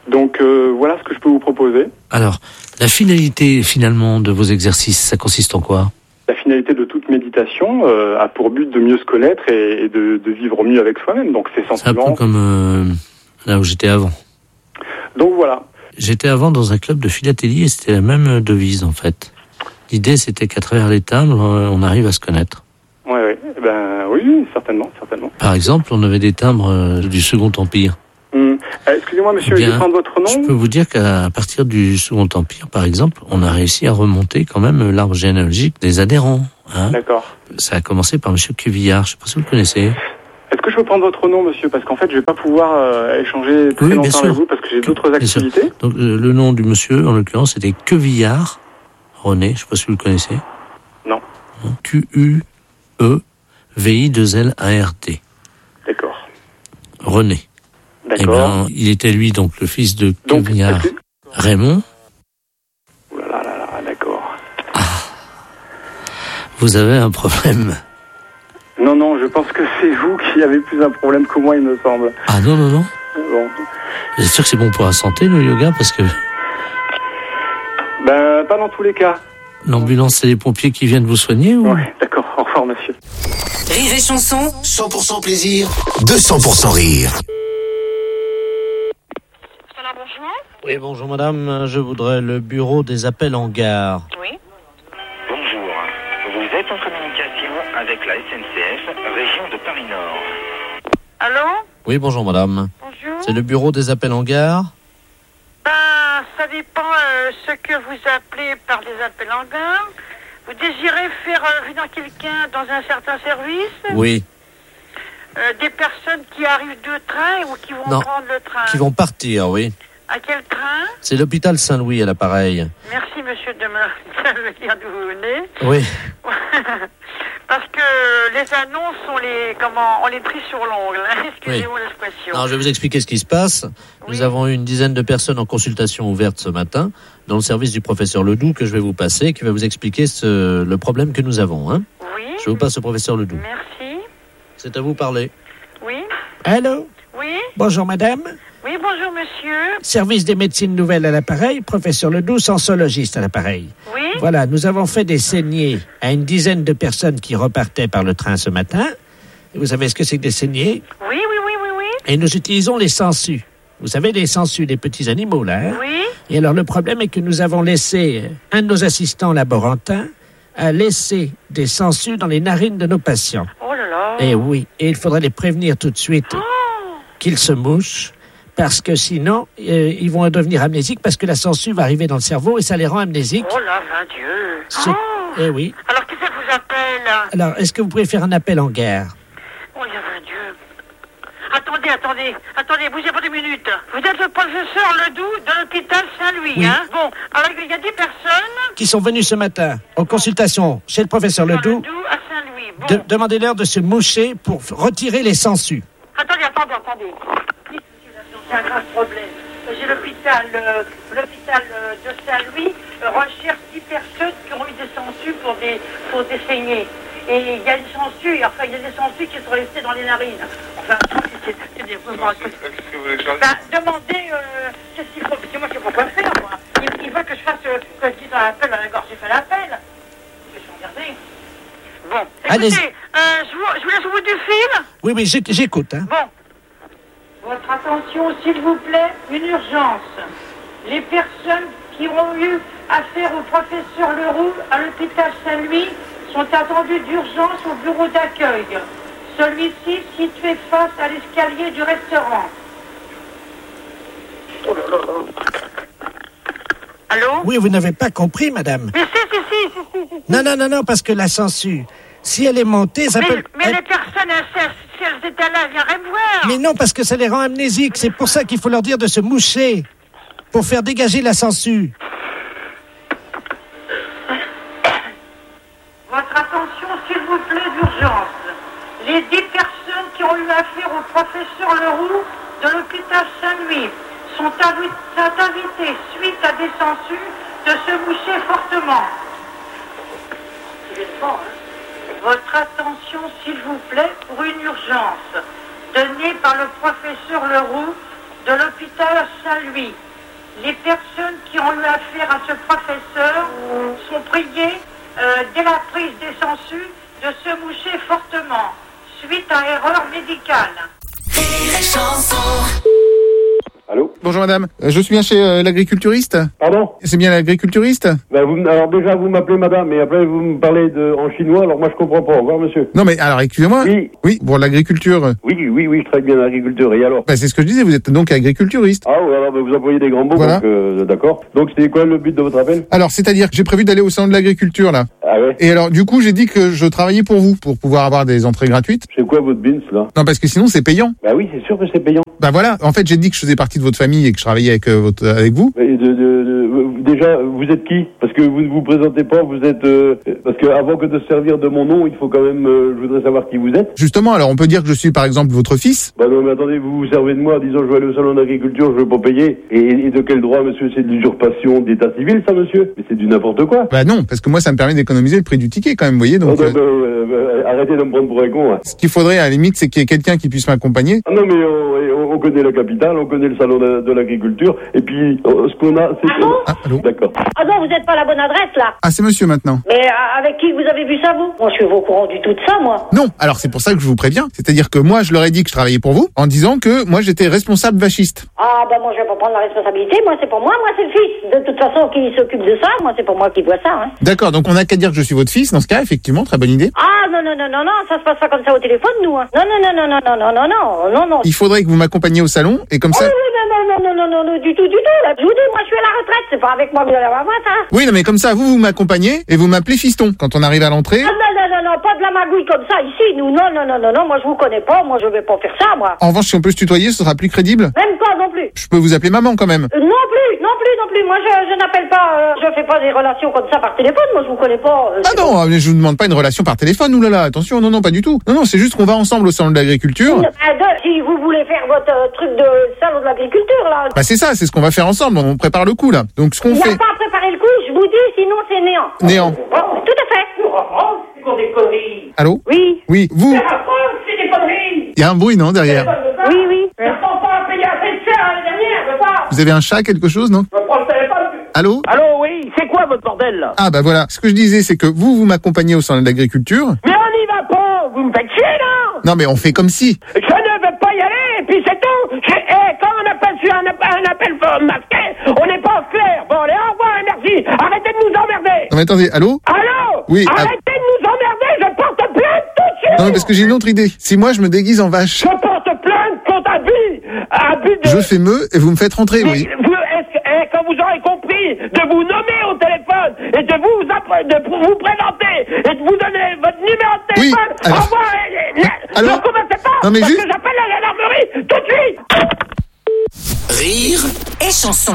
Donc euh, voilà ce que je peux vous proposer. Alors, la finalité finalement de vos exercices, ça consiste en quoi? La finalité de toute méditation euh, a pour but de mieux se connaître et, et de, de vivre mieux avec soi-même. Donc c'est C'est un simplement... peu comme euh, là où j'étais avant. Donc voilà. J'étais avant dans un club de philatélie et c'était la même devise en fait. L'idée c'était qu'à travers les timbres, on arrive à se connaître. Ouais, ouais. Eh ben oui, certainement, certainement. Par exemple, on avait des timbres euh, du Second Empire. Hum. Euh, excusez-moi, monsieur, Bien, je vais prendre votre nom. Je peux vous dire qu'à partir du Second Empire, par exemple, on a réussi à remonter quand même l'arbre généalogique des adhérents. Hein. D'accord. Ça a commencé par monsieur Cuvillard, je sais pas si vous le connaissez. Est-ce que je peux prendre votre nom, monsieur? Parce qu'en fait, je vais pas pouvoir euh, échanger très Oui, bien longtemps sûr. avec vous parce que j'ai d'autres Bien sûr. activités. Donc euh, le nom du monsieur, en l'occurrence, c'était Quevillard René, je sais pas si vous le connaissez. Non. Q U E V I deux L A R D. D'accord. René. D'accord. Eh ben, il était lui donc le fils de Donc, Quevillard est-ce que- Raymond. Ouh là là là là, d'accord. Vous avez un problème. Non, non, je pense que c'est vous qui avez plus un problème que moi, il me semble. Ah non, non, non. Bon. Vous êtes sûr que c'est bon pour la santé, le yoga? Parce que Ben, pas dans tous les cas. l'ambulance, c'est les pompiers qui viennent vous soigner ou... Ouais, d'accord. Au revoir, monsieur. Rire et chanson, cent pour cent plaisir, deux cents pour cent rire. Oui, bonjour madame, je voudrais le bureau des appels en gare. Oui. Bonjour, vous êtes en communication avec la S N C F, région de Paris Nord. Allô? Oui, bonjour madame. Bonjour. C'est le bureau des appels en gare? Ben, ça dépend euh, ce que vous appelez par des appels en gare. Vous désirez faire euh, venir quelqu'un dans un certain service? Oui. Euh, des personnes qui arrivent de train ou qui vont Non. prendre le train? Qui vont partir, oui. À quel train? C'est l'hôpital Saint-Louis à l'appareil. Merci, monsieur, de me dire d'où vous venez. Oui. Parce que les annonces, on les, comment, on les trie sur l'ongle. hein. Excusez-moi l'expression. Alors, je vais vous expliquer ce qui se passe. Nous avons eu une dizaine de personnes en consultation ouverte ce matin dans le service du professeur Ledoux que je vais vous passer, qui va vous expliquer ce, le problème que nous avons. Hein. Oui. Je vous passe au professeur Ledoux. Merci. C'est à vous parler. Oui. Allô? Oui. Bonjour madame. Oui, bonjour, monsieur. Service des médecines nouvelles à l'appareil, professeur Ledoux, sensologiste à l'appareil. Oui. Voilà, nous avons fait des saignées à une dizaine de personnes qui repartaient par le train ce matin. Vous savez ce que c'est que des saignées? Oui, oui, oui, oui, oui. Et nous utilisons les sangsues. Vous savez, les sangsues, les petits animaux, là. Hein? Oui. Et alors, le problème est que nous avons laissé un de nos assistants laborantins a laissé des sangsues dans les narines de nos patients. Oh là là. Et oui, et il faudrait les prévenir tout de suite Oh. qu'ils se mouchent, parce que sinon, euh, ils vont devenir amnésiques, parce que la sangsue va arriver dans le cerveau et ça les rend amnésiques. Oh là, vingt Dieu. C'est- Oh. Eh oui. Alors, qui ça vous appelle? Alors, est-ce que vous pouvez faire un appel en gare? Oh, il y a vingt Dieu. Attendez, attendez, attendez, bougez pas deux minutes. Vous êtes le professeur Ledoux de l'hôpital Saint-Louis, Oui. hein? Bon, alors il y a des personnes Qui sont venus ce matin en consultation chez le professeur Ledoux. Ledoux à Saint-Louis. Bon. De- Demandez-leur de se moucher pour f- retirer les sangsues. Attendez, attendez, attendez. C'est un grave problème. J'ai l'hôpital euh, l'hôpital euh, de Saint-Louis euh, recherche dix personnes qui ont eu des sangsues pour des, pour des saignées. Et il y a des sangsues, enfin il y a des sangsues qui sont restées dans les narines. Enfin, c'est c'est des vraiment... Ben, demandez euh, qu'est-ce qu'il faut, parce que moi je sais pas quoi faire, moi. Il, il veut que je fasse, euh, que je dise un appel à la gorge, j'ai fait l'appel. Je vais regarder. Bon, Allez-y. écoutez, euh, je, vous, je vous laisse au bout du fil. Oui, oui, j'éc- j'écoute. Hein. Bon. Votre attention, s'il vous plaît, une urgence. Les personnes qui ont eu affaire au professeur Leroux à l'hôpital Saint-Louis sont attendues d'urgence au bureau d'accueil. Celui-ci situé face à l'escalier du restaurant. Allô? Oui, vous n'avez pas compris, madame. Mais si, si, si, si, si, si. Non, non, non, non, parce que la sangsue, si elle est montée, ça Mais, peut... mais elle- les personnes, elles, si elles étaient là, elles viendraient me voir. Mais non, parce que ça les rend amnésiques. C'est pour ça qu'il faut leur dire de se moucher pour faire dégager la sangsue. Votre attention, s'il vous plaît, d'urgence. Les dix personnes qui ont eu affaire au professeur Leroux de l'hôpital Saint-Louis sont invi- sont invitées, suite à des sangsues, de se moucher fortement. Votre attention, s'il vous plaît, pour une urgence donnée par le professeur Leroux de l'hôpital Saint-Louis. Les personnes qui ont eu affaire à ce professeur sont priées, euh, dès la prise des sangsues, de se moucher fortement, suite à erreur médicale. Allô ? Bonjour madame, Euh, je suis bien chez euh, l'agriculturiste. Pardon ? C'est bien l'agriculturiste ? Ben vous, alors déjà vous m'appelez madame, mais après vous me parlez de, en chinois, alors moi je comprends pas. Au revoir monsieur. Non mais alors excusez-moi. Oui. Oui, pour l'agriculture. Oui, oui, oui, je travaille bien dans l'agriculture, et alors ? Bah, c'est ce que je disais, vous êtes donc agriculturiste. Ah oui, alors ben, vous employez des grands mots, Voilà. donc euh, d'accord. Donc c'était quoi le but de votre appel ? Alors, c'est-à-dire que j'ai prévu d'aller au salon de l'agriculture, là. Ah ouais ? Et alors, du coup, j'ai dit que je travaillais pour vous, pour pouvoir avoir des entrées gratuites. C'est quoi votre bins là ? Non, parce que sinon, c'est payant. Bah oui, c'est sûr que c'est payant. Bah voilà, en fait, j'ai dit que je faisais partie de votre famille et que je travaillais avec, euh, votre, avec vous. Et de, de, de- déjà, vous êtes qui ? Parce que vous ne vous présentez pas, vous êtes... euh, parce que avant que de se servir de mon nom, il faut quand même... euh, je voudrais savoir qui vous êtes. Justement, alors on peut dire que je suis par exemple votre fils. Bah non, mais attendez, vous vous servez de moi en disant je vais aller au salon d'agriculture, je veux pas payer. Et, et de quel droit, monsieur ? C'est de l'usurpation d'état civil, ça, monsieur ? Mais c'est du n'importe quoi. Bah non, parce que moi ça me permet d'économiser le prix du ticket quand même, vous voyez. Donc, Oh, euh, bah, euh, euh, arrêtez de me prendre pour un con. Hein. ce qu'il faudrait à la limite, c'est qu'il y ait quelqu'un qui puisse m'accompagner. Ah non, mais on, on- on connaît la capitale, on connaît le salon de, de l'agriculture, et puis euh, ce qu'on a, c'est... Ah, allô ? D'accord. Ah non, vous n'êtes pas à la bonne adresse, là. Ah, c'est monsieur maintenant. Mais euh, avec qui vous avez vu ça, vous ? Moi, je suis au courant du tout de ça, moi. Non, alors c'est pour ça que je vous préviens. C'est-à-dire que moi, je leur ai dit que je travaillais pour vous, en disant que moi j'étais responsable vachiste. Ah, bah moi, je vais pas prendre la responsabilité. Moi, c'est pour moi. Moi, c'est le fils. De toute façon, qui s'occupe de ça, moi, c'est pour moi qui vois ça, hein. D'accord, donc on n'a qu'à dire que je suis votre fils, dans ce cas, effectivement, très bonne idée. Ah, non, non, non, non, non, ça se passe pas comme ça au téléphone, nous, hein. Non, non, non, non, non, non, non, non, non, non, non. Il faudrait que vous m'accompagniez au salon, et comme ça... Oh, non, non, non, non, non, non, non, du tout, du tout, là. Je vous dis, moi, je suis à la retraite. C'est pas avec moi que vous allez avoir ça. Oui, non, mais comme ça, vous, vous m'accompagnez, et vous m'appelez fiston, quand on arrive à l'entrée. Ah, non, non, non, non, pas de la magouille comme ça, ici, nous. Non, non, non, non, non, moi, je vous connais pas. Moi, je vais pas faire ça, moi. En revanche, si on peut se tutoyer, ce sera plus crédible. Même pas, non plus. Je peux vous appeler maman, quand même. Euh, non plus, non plus, non plus. Moi, je, je n'appelle pas, euh, je fais pas des relations comme ça par téléphone. Moi, je vous connais pas. euh, Ah non, mais je vous demande pas une relation par téléphone, oulala, attention, non, non, pas du tout. Non, non, c'est juste qu'on va ensemble au salon de l'agriculture. Une- à deux, si vous voulez faire votre euh, truc de salon de l'agriculture, là. Bah c'est ça, c'est ce qu'on va faire ensemble, on prépare le coup, là. Donc ce qu'on Il n'y fait... a pas à préparer le coup, je vous dis, sinon c'est néant. Néant. Oh, tout à fait. C'est pour des conneries. Allô ? Oui. Oui, vous, La France, c'est des conneries. il y a un bruit, non, derrière? Oui, oui. Je ne pas à payer assez cher l'année dernière, je veux pas. Vous avez un chat, quelque chose, non? Je prends le téléphone. Allô? Allô, oui, c'est quoi votre bordel, là? Ah bah voilà, ce que je disais, c'est que vous, vous m'accompagnez au salon de l'agriculture. Mais on n'y va pas, vous me faites chier, là. Non mais on fait comme si. Je ne veux pas y aller, et puis c'est tout. Je- eh, quand on appelle sur un, app- un appel masqué, on n'est pas au clair. Bon, allez, au revoir et merci. Arrêtez de nous emmerder. Non mais attendez, allô? Allô? Oui, ah- Arrêtez de nous emmerder, je porte plainte tout de suite. Non mais parce que j'ai une autre idée. Si moi je me déguise en vache, Je porte plainte contre abus. Abus de... je fais meu et vous me faites rentrer, oui. Vous, est-ce que, eh, quand vous aurez compris de vous nommer au téléphone et de vous, appre- de vous présenter et de vous donner votre numéro de Oui, téléphone, alors- au revoir. et- et- alors- Ne commencez pas, Non, mais parce juste- que j'appelle la gendarmerie tout de suite. Rire Et chanson.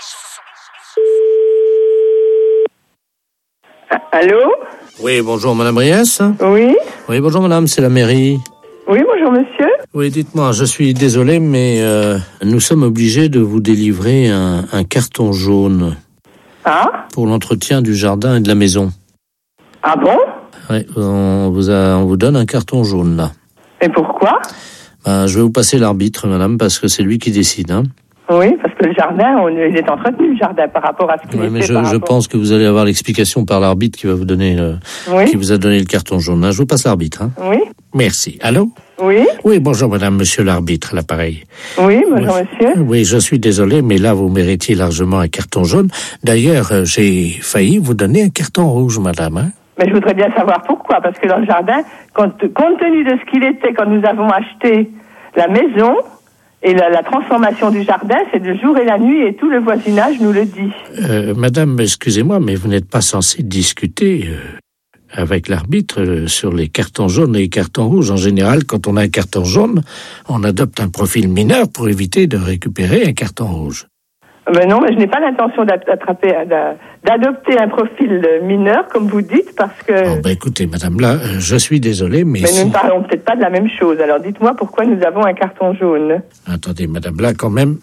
Allô? Oui, bonjour Madame Briès. Oui? Oui, bonjour Madame, c'est la mairie. Oui, bonjour monsieur. Oui, dites-moi, je suis désolé, mais euh, nous sommes obligés de vous délivrer un, un carton jaune Ah? pour l'entretien du jardin et de la maison. Ah bon? Oui, on vous, a, on vous donne un carton jaune là. Et pourquoi? Ben, je vais vous passer l'arbitre, Madame, parce que c'est lui qui décide. Hein. Oui, parce que le jardin, on, il est entretenu, le jardin, par rapport à ce qu'il Oui, était mais je, par je rapport- pense que vous allez avoir l'explication par l'arbitre qui va vous donner, le, Oui. qui vous a donné le carton jaune. Hein. Je vous passe l'arbitre. Hein. Oui? Merci. Allô? Oui? Oui, bonjour Madame, Monsieur l'arbitre, à l'appareil. Oui, bonjour Oui. monsieur. Oui, je suis désolé, mais là, vous méritiez largement un carton jaune. D'ailleurs, euh, j'ai failli vous donner un carton rouge, Madame. Hein. Mais je voudrais bien savoir pourquoi, parce que dans le jardin, compte, compte tenu de ce qu'il était quand nous avons acheté la maison, et la, la transformation du jardin, c'est le jour et la nuit, et tout le voisinage nous le dit. Euh, Madame, excusez-moi, mais vous n'êtes pas censée discuter euh, avec l'arbitre euh, sur les cartons jaunes et les cartons rouges. En général, quand on a un carton jaune, on adopte un profil mineur pour éviter de récupérer un carton rouge. Mais non, mais je n'ai pas l'intention d'attraper, d'a- d'adopter un profil mineur, comme vous dites, parce que... Bon, ben écoutez, Madame, là, euh, je suis désolé, mais... Mais si... nous ne parlons peut-être pas de la même chose. Alors dites-moi pourquoi nous avons un carton jaune. Attendez, Madame, là, quand même...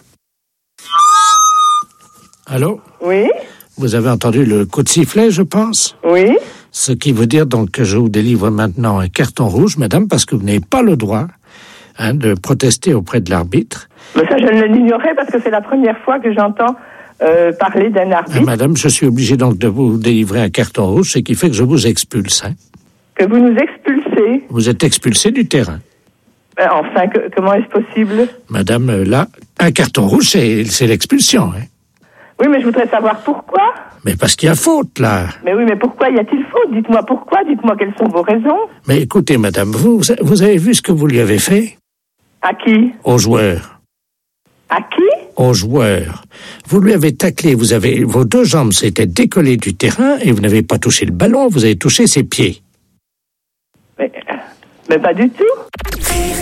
Allô? Oui? Vous avez entendu le coup de sifflet, je pense? Oui? Ce qui veut dire donc que je vous délivre maintenant un carton rouge, Madame, parce que vous n'avez pas le droit hein, de protester auprès de l'arbitre. Mais ça, je ne l'ignorais parce que c'est la première fois que j'entends euh, parler d'un arbitre. Ah, madame, je suis obligé donc de vous délivrer un carton rouge, ce qui fait que je vous expulse. Hein. Que vous nous expulsez. Vous êtes expulsé du terrain. Ben, enfin, que, comment est-ce possible? Madame, euh, là, un carton rouge, c'est, c'est l'expulsion. Hein. Oui, mais je voudrais savoir pourquoi. Mais parce qu'il y a faute, là. Mais oui, mais pourquoi y a-t-il faute? Dites-moi pourquoi, dites-moi quelles sont vos raisons. Mais écoutez, madame, vous, vous avez vu ce que vous lui avez fait? À qui? Aux joueurs. À qui? Aux joueurs. Vous lui avez taclé, vous avez, vos deux jambes s'étaient décollées du terrain et vous n'avez pas touché le ballon, vous avez touché ses pieds. Mais, mais pas du tout.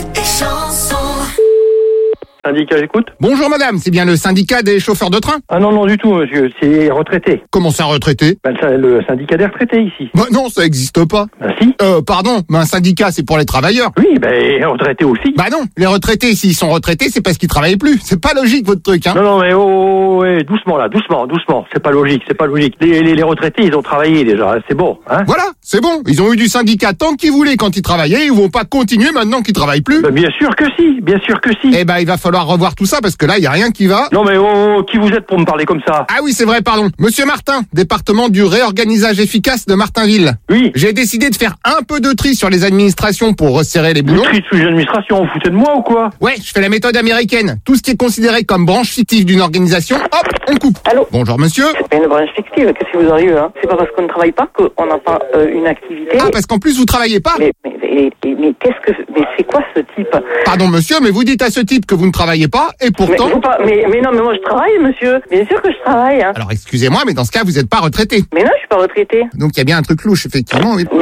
Syndicat, j'écoute. Bonjour madame, c'est bien le syndicat des chauffeurs de train? Ah non, non, du tout, monsieur, c'est retraité. Comment ça, retraité? Ben, c'est le syndicat des retraités ici. Bah non, ça existe pas. Ben si. Euh, pardon, mais un syndicat, c'est pour les travailleurs. Oui, ben, retraités aussi. Bah non, les retraités, s'ils sont retraités, c'est parce qu'ils travaillent plus. C'est pas logique, votre truc, hein. Non, non, mais oh, oh, oh, ouais, doucement là, doucement, doucement. C'est pas logique, c'est pas logique. Les, les, les retraités, ils ont travaillé déjà, c'est bon, hein. Voilà, c'est bon. Ils ont eu du syndicat tant qu'ils voulaient quand ils travaillaient, ils vont pas continuer maintenant qu'ils travaillent plus. Ben, bien sûr que si, bien sûr que si. Eh ben, il va falloir revoir tout ça parce que là, il y a rien qui va. Non mais oh, oh, qui vous êtes pour me parler comme ça? Ah oui, c'est vrai, pardon. Monsieur Martin, département du réorganisage efficace de Martinville. Oui. J'ai décidé de faire un peu de tri sur les administrations pour resserrer les boulons. Du tri sur les administrations, vous foutez de moi ou quoi? Ouais, je fais la méthode américaine. Tout ce qui est considéré comme branche fictive d'une organisation, hop, on coupe. Allô? Bonjour monsieur. C'est pas une branche fictive, qu'est-ce qui vous arrive, hein? C'est pas parce qu'on ne travaille pas qu'on n'a pas euh, une activité. Ah, parce qu'en plus vous travaillez pas? Mais, mais, mais, mais, mais qu'est-ce que... Mais c'est quoi ce type? Pardon monsieur, mais vous dites à ce type que vous ne travaillez pas, et pourtant... Mais, pas, mais, mais non, mais moi je travaille, monsieur. Bien sûr que je travaille, hein. Alors excusez-moi, mais dans ce cas, vous n'êtes pas retraité. Mais non, je suis pas retraité. Donc il y a bien un truc louche, effectivement. Oui.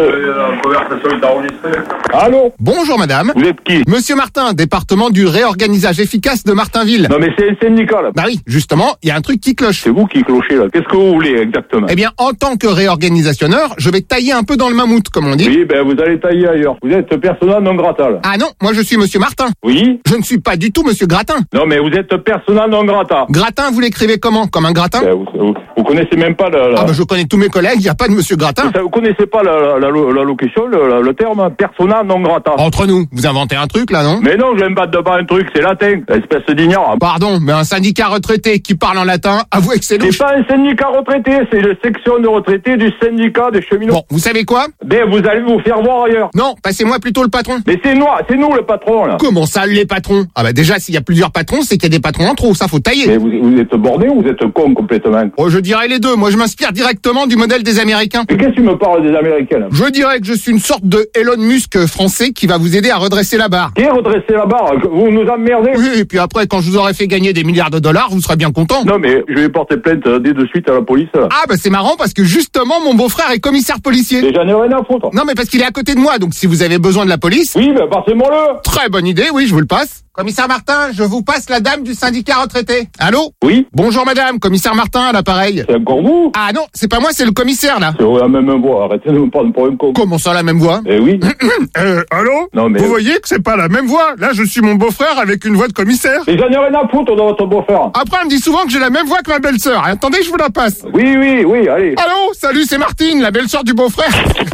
Allô? Bonjour madame. Vous êtes qui? Monsieur Martin, département du réorganisage efficace de Martinville. Non mais c'est un syndicat là. Bah oui, justement, il y a un truc qui cloche. C'est vous qui clochez là. Qu'est-ce que vous voulez exactement? Eh bien, en tant que réorganisationneur, je vais tailler un peu dans le mammouth, comme on dit. Oui, ben vous allez tailler ailleurs. Vous êtes persona non grata là. Ah non, moi je suis monsieur Martin. Oui? Je ne suis pas du tout monsieur Gratin. Non mais vous êtes persona non grata. Gratin, vous l'écrivez comment? Comme un gratin? Ben, vous, vous, vous connaissez même pas la... la... Ah bah je connais tous mes collègues, il n'y a pas de monsieur Gratin. Vous, vous connaissez pas la, la, la, la locution, le, le terme persona non grata. Entre nous, vous inventez un truc là, non? Mais non, je n'aime pas de pas un truc, c'est latin, espèce d'ignorant. Pardon, mais un syndicat retraité qui parle en latin, avouez que c'est louche. C'est pas un syndicat retraité, c'est la section de retraités du syndicat des cheminots. Bon, vous savez quoi? Ben vous allez vous faire voir ailleurs. Non, passez-moi plutôt le patron. Mais c'est nous, c'est nous le patron là. Comment ça, les patrons? Ah bah déjà, s'il y a plusieurs patrons, c'est qu'il y a des patrons en trop, ça faut tailler. Mais vous, vous êtes borné ou vous êtes con complètement? Oh, je dirais les deux, moi je m'inspire directement du modèle des Américains. Mais qu'est-ce que tu me parles des Américains là? Je dirais que je suis une sorte de Elon Musk français qui va vous aider à redresser la barre. Qui est redresser la barre? Vous nous emmerdez? Oui, et puis après, quand je vous aurai fait gagner des milliards de dollars, vous serez bien content. Non mais je vais porter plainte dès de suite à la police. Ah bah c'est marrant parce que justement mon beau-frère est commissaire policier. Et j'en ai rien à foutre. Non mais parce qu'il est à côté de moi, donc si vous avez besoin de la police... Oui, mais passez-moi-le. Très bonne idée, oui, je vous le passe. Commissaire Martin, je vous passe la dame du syndicat retraité. Allô? Oui. Bonjour madame, commissaire Martin à l'appareil. C'est encore vous? Ah non, c'est pas moi, c'est le commissaire là. C'est la même voix, arrêtez de me prendre pour un con. Comment ça la même voix? Eh oui. euh, allô? Non mais... Vous voyez que c'est pas la même voix. Là je suis mon beau-frère avec une voix de commissaire. Et j'en ai rien à foutre de votre beau-frère. Après on me dit souvent que j'ai la même voix que ma belle-sœur. Attendez, je vous la passe. Oui, oui, oui, allez. Allô? Salut, c'est Martine, la belle-sœur du beau-frère.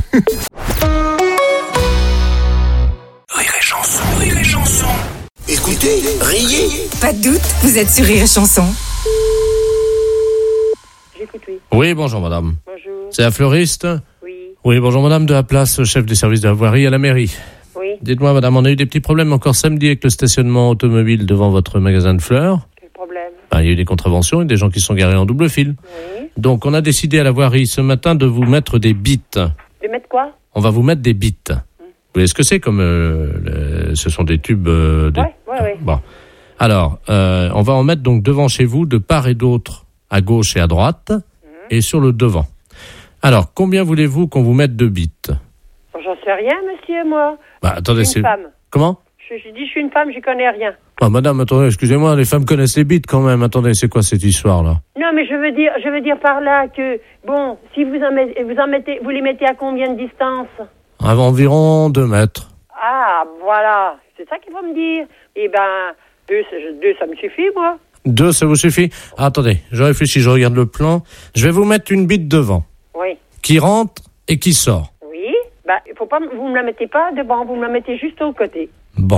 Rire et chanson, rire et chanson. Écoutez, riez. Pas de doute, vous êtes sur Rire et Chanson. J'écoute, oui. Oui, bonjour madame. Bonjour. C'est la fleuriste? Oui. Oui, bonjour madame, de la place, chef des services de la voirie à la mairie. Oui. Dites-moi madame, on a eu des petits problèmes encore samedi avec le stationnement automobile devant votre magasin de fleurs. Quel problème? Ben, il y a eu des contraventions et des gens qui sont garés en double fil. Oui. Donc on a décidé à la voirie ce matin de vous mettre des bites. De mettre quoi? On va vous mettre des bites. Vous voyez ce que c'est comme... Euh, le, ce sont des tubes... Euh, des... Ouais, ouais, ouais. Bon. Alors, euh, on va en mettre donc devant chez vous, de part et d'autre, à gauche et à droite, mmh. et sur le devant. Alors, combien voulez-vous qu'on vous mette de bites? J'en sais rien, monsieur, moi. Bah, attendez, je suis une c'est... femme. Comment? Je, je dis, je suis une femme, j'y connais rien. Ah, madame, attendez, excusez-moi, les femmes connaissent les bites quand même. Attendez, c'est quoi cette histoire-là? Non, mais je veux dire, je veux dire par là que, bon, si vous en mettez, vous en mettez, vous les mettez à combien de distance? À environ deux mètres. Ah, voilà. C'est ça qu'il faut me dire. Eh ben, deux, deux, ça me suffit, moi. Deux, ça vous suffit? Ah, attendez, je réfléchis, je regarde le plan. Je vais vous mettre une bite devant. Oui. Qui rentre et qui sort. Oui. Ben, il faut pas, vous me la mettez pas devant, vous me la mettez juste au côté. Bon.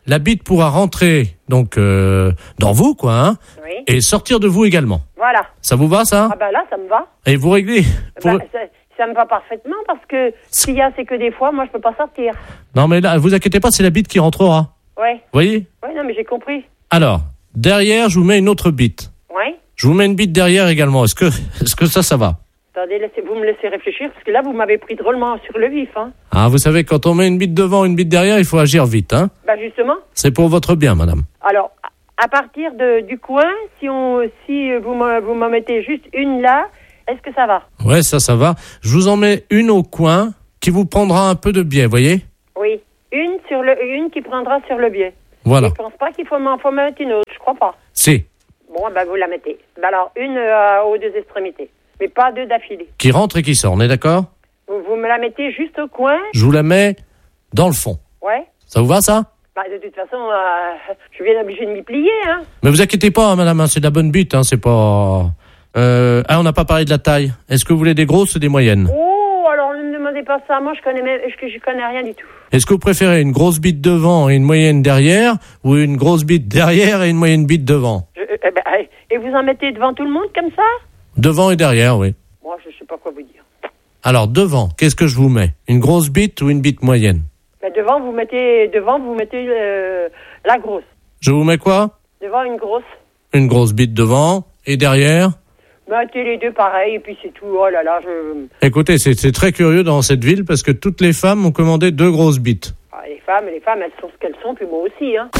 la bite pourra rentrer donc euh, dans vous, quoi, hein, Oui. et sortir de vous également. Voilà. Ça vous va, ça? Ah bah là, ça me va. Et vous réglez Bah, vous- ça, ça me va parfaitement parce que ce qu'il y a, c'est que des fois, moi, je peux pas sortir. Non, mais là, vous inquiétez pas, c'est la bite qui rentrera. Ouais. Vous voyez? Ouais, non, mais j'ai compris. Alors, derrière, je vous mets une autre bite. Ouais. Je vous mets une bite derrière également. Est-ce que, est-ce que ça, ça va? Attendez, laissez, vous me laissez réfléchir parce que là, vous m'avez pris drôlement sur le vif, hein. Ah, vous savez, quand on met une bite devant, une bite derrière, il faut agir vite, hein. Bah justement. C'est pour votre bien, madame. Alors, à partir de, du coin, si on, si vous me, vous m'en mettez juste une là, est-ce que ça va? Ouais, ça, ça va. Je vous en mets une au coin qui vous prendra un peu de biais, voyez? Oui. Une sur le, une qui prendra sur le biais. Voilà. Je pense pas qu'il faut m'en faut mettre une autre, je crois pas. Si. Bon, ben vous la mettez. Ben alors, une euh, aux deux extrémités. Mais pas deux d'affilée. Qui rentre et qui sort, on est d'accord? Vous, vous me la mettez juste au coin. Je vous la mets dans le fond. Ouais. Ça vous va, ça? Bah, de toute façon, euh, je suis bien obligée de m'y plier, hein. Mais vous inquiétez pas, hein, madame, hein, c'est de la bonne bite, hein, c'est pas... Euh, ah, on n'a pas parlé de la taille. Est-ce que vous voulez des grosses ou des moyennes? Oh, alors ne me demandez pas ça. Moi, je connais même, je, je connais rien du tout. Est-ce que vous préférez une grosse bite devant et une moyenne derrière, ou une grosse bite derrière et une moyenne bite devant? Je, euh, ben, euh, et vous en mettez devant tout le monde comme ça? Devant et derrière, oui. Moi, je sais pas quoi vous dire. Alors, devant, qu'est-ce que je vous mets? Une grosse bite ou une bite moyenne? Ben, devant, vous mettez, devant, vous mettez euh, la grosse. Je vous mets quoi? Devant une grosse. Une grosse bite devant et derrière? Mettez les deux pareil, et puis c'est tout. Oh là là, je... Écoutez, c'est c'est très curieux dans cette ville parce que toutes les femmes ont commandé deux grosses bites. Ah, les femmes, les femmes, elles sont ce qu'elles sont, puis moi aussi, hein.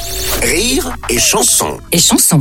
Rire et chanson. Et chanson.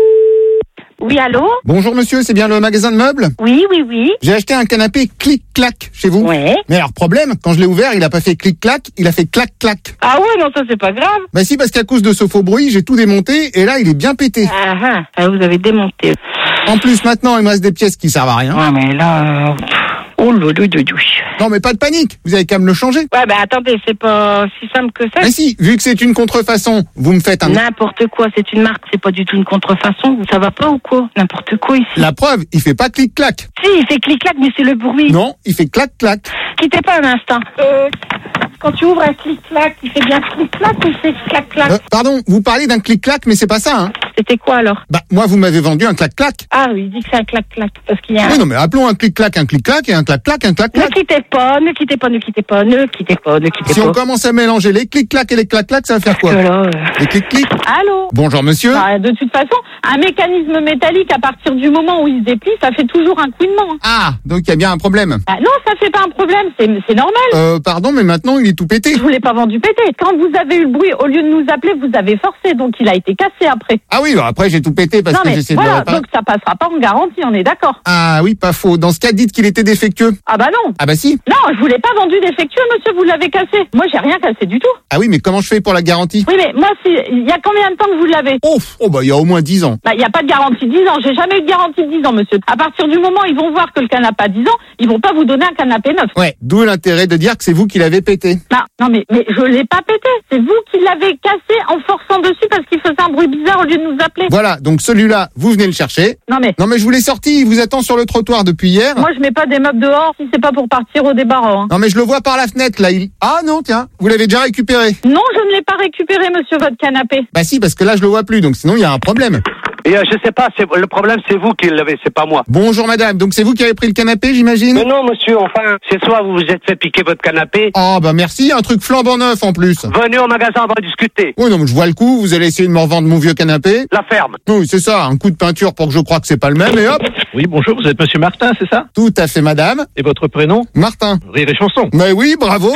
Oui, allô? Bonjour monsieur, c'est bien le magasin de meubles? Oui, oui, oui. J'ai acheté un canapé clic-clac chez vous. Ouais. Mais alors problème, quand je l'ai ouvert, il a pas fait clic-clac, il a fait clac-clac. Ah ouais, non, ça c'est pas grave. Bah si, parce qu'à cause de ce faux bruit, j'ai tout démonté et là, il est bien pété. Ah ah, ah, vous avez démonté. En plus, maintenant, il me reste des pièces qui servent à rien. Ouais, mais là... euh, Oh là là là là. Non, mais pas de panique, vous avez qu'à me le changer. Ouais, bah attendez, c'est pas si simple que ça. Mais si, vu que c'est une contrefaçon, vous me faites un... N'importe quoi, c'est une marque, c'est pas du tout une contrefaçon. Ça va pas ou quoi? N'importe quoi ici. La preuve, il fait pas clic-clac. Si, il fait clic-clac, mais c'est le bruit. Non, il fait clac-clac. Quittez pas un instant. Euh, quand tu ouvres un clic-clac, il fait bien clic-clac ou il fait clac-clac? Euh, pardon, vous parlez d'un clic-clac, mais c'est pas ça, hein. C'était quoi alors? Bah, moi, vous m'avez vendu un clac-clac. Ah oui, il dit que c'est un clac-clac. Parce qu'il y a un... Oui, non, mais appelons un clic-clac un clic-clac et un clac-clac un clac-clac. Ne quittez pas, ne quittez pas, ne quittez pas, ne quittez pas, ne quittez Si pas. on commence à mélanger les clic-clac et les clac-clac, ça va faire quoi? Parce que là, euh, Les clic-clic. Allô? Bonjour monsieur. Bah, de toute façon, un mécanisme métallique, à partir du moment où il se déplie, ça fait toujours un couinement. Ah, donc il y a bien un problème. Ah, non, ça fait pas un problème, c'est c'est normal. Euh, pardon, mais maintenant il est tout pété. Je vous l'ai pas vendu pété. Quand vous avez eu le bruit, au lieu de nous appeler, vous avez forcé, donc il a été cassé après. Ah oui, bah après j'ai tout pété parce non, que mais j'essaie de le voilà, réparer. donc ça passera pas en garantie, on est d'accord. Ah oui, pas faux. Dans ce cas, dites qu'il était défectueux. Ah bah non. Ah bah si. Non, je vous l'ai pas vendu défectueux, monsieur, vous l'avez cassé. Moi, j'ai rien cassé du tout. Ah oui, mais comment je fais pour la garantie? Oui, mais moi, si, il y a combien de temps que vous l'avez? Oh, oh bah il y a au moins dix ans. Bah, il n'y a pas de garantie de dix ans. J'ai jamais eu de garantie de dix ans, monsieur. À partir du moment où ils vont voir que le canapé a dix ans, ils vont pas vous donner un canapé neuf. Ouais, d'où l'intérêt de dire que c'est vous qui l'avez pété. Non, non, mais, mais je l'ai pas pété. C'est vous qui l'avez cassé en forçant dessus parce qu'il faisait un bruit bizarre au lieu de nous appeler. Voilà, donc celui-là, vous venez le chercher. Non, mais. Non mais je vous l'ai sorti, il vous attend sur le trottoir depuis hier. Moi, je mets pas des meubles dehors si c'est pas pour partir au débarras. Hein. Non mais je le vois par la fenêtre là, il... Ah non, tiens, vous l'avez déjà récupéré. Non, je ne l'ai pas récupéré, monsieur, votre canapé. Bah si, parce que là je le vois plus, donc sinon il y a un problème. Et euh, je sais pas, c'est, le problème c'est vous qui l'avez, c'est pas moi. Bonjour madame, donc c'est vous qui avez pris le canapé, j'imagine? Mais non monsieur, enfin, c'est soit vous vous êtes fait piquer votre canapé. Oh bah merci, un truc flambant neuf en plus. Venez au magasin, on va discuter. Oui non mais je vois le coup, vous allez essayer de me revendre mon vieux canapé. La ferme. Oui c'est ça, un coup de peinture pour que je croie que c'est pas le même et hop. Oui bonjour, vous êtes monsieur Martin, c'est ça? Tout à fait madame. Et votre prénom? Martin. Rire et chanson. Mais oui, bravo.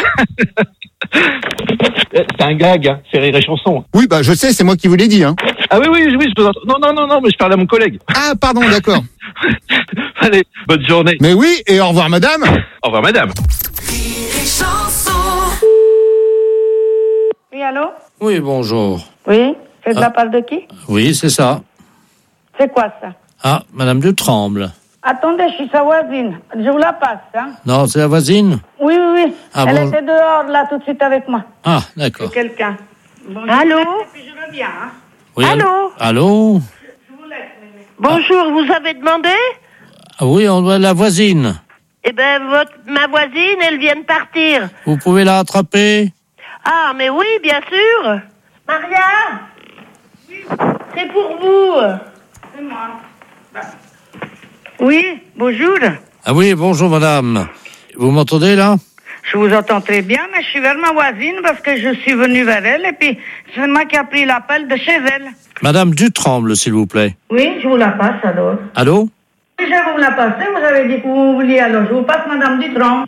C'est un gag, hein, c'est Rire et chanson. Oui bah je sais, c'est moi qui vous l'ai dit hein. Ah oui oui oui, je vous entends. Non non non non, mais je parle à mon collègue. Ah pardon, d'accord. Allez, bonne journée. Mais oui, et au revoir madame. Au revoir madame. Oui, allô? Oui, bonjour. Oui, c'est de Ah. la part de qui? Oui, c'est ça. C'est quoi ça? Ah, madame de Tremble. Attendez, je suis sa voisine. Je vous la passe, hein? Non, c'est la voisine? Oui, oui, oui. Ah Elle bon? était dehors, là, tout de suite avec moi. Ah, d'accord. C'est quelqu'un. Bon, je Allô? vous laisse et puis je reviens, hein? Oui, Allô? Allô? Bonjour, vous avez demandé? Ah oui, on doit la voisine. Eh ben, votre, ma voisine, elle vient de partir. Vous pouvez la rattraper? Ah, mais oui, bien sûr. Maria, c'est pour vous. C'est moi. Oui, bonjour. Ah oui, bonjour madame. Vous m'entendez là? Je vous entends très bien, mais je suis vers ma voisine parce que je suis venue vers elle et puis c'est moi qui a pris l'appel de chez elle. Madame Dutremble, s'il vous plaît. Oui, je vous la passe alors. Allô? Oui, je vais vous la passer, vous avez dit que vous vouliez alors. Je vous passe Madame Dutremble.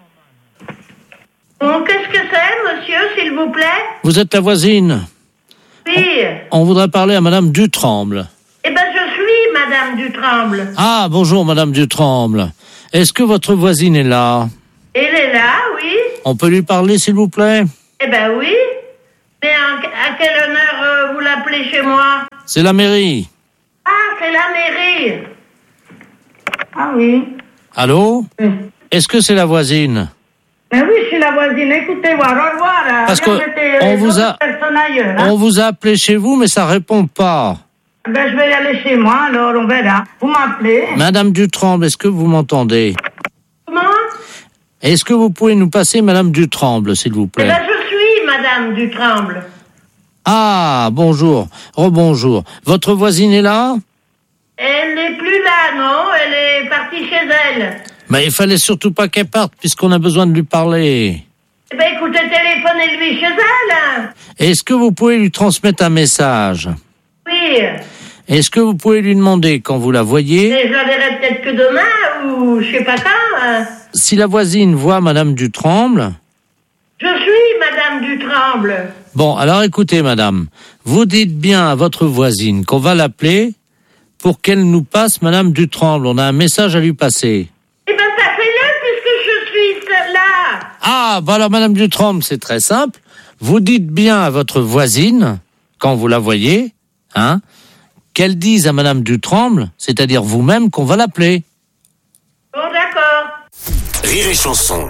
Bon, qu'est-ce que c'est, monsieur, s'il vous plaît? Vous êtes la voisine. Oui. On voudrait parler à madame Dutremble. Eh ben, je suis Madame Dutremble. Ah, bonjour madame Dutremble. Est-ce que votre voisine est là? Elle est là, oui. On peut lui parler, s'il vous plaît? Eh ben oui. Mais à, à quel honneur euh, vous l'appelez chez moi? C'est la mairie. Ah, c'est la mairie. Ah oui. Allô? Oui. Est-ce que c'est la voisine? Mais oui, je suis la voisine. Écoutez, voir, au revoir. Hein. Parce que on vous a, ailleurs, hein. on vous a appelé chez vous, mais ça répond pas. Ben, je vais y aller chez moi, alors on verra. Vous m'appelez. Madame Dutremble, est-ce que vous m'entendez? Comment? Est-ce que vous pouvez nous passer Madame Dutremble, s'il vous plaît? Eh ben, je suis Madame Dutremble. Ah, bonjour. Rebonjour. Votre voisine est là? Elle n'est plus là, non. Elle est partie chez elle. Mais il fallait surtout pas qu'elle parte, puisqu'on a besoin de lui parler. Eh ben, écoutez, téléphonez-lui chez elle. Est-ce que vous pouvez lui transmettre un message? Oui. Est-ce que vous pouvez lui demander quand vous la voyez? Et je la verrai peut-être que demain, ou je sais pas quand. Hein. Si la voisine voit Madame Dutremble... Je suis Madame Dutremble. Bon, alors écoutez, madame. Vous dites bien à votre voisine qu'on va l'appeler pour qu'elle nous passe Madame Dutremble. On a un message à lui passer. Eh ben, passez-le puisque je suis là. Ah, bah alors Madame Dutremble, c'est très simple. Vous dites bien à votre voisine, quand vous la voyez, hein, qu'elle dise à Madame Dutremble, c'est-à-dire vous-même, qu'on va l'appeler. Bon, d'accord. Rire et chanson.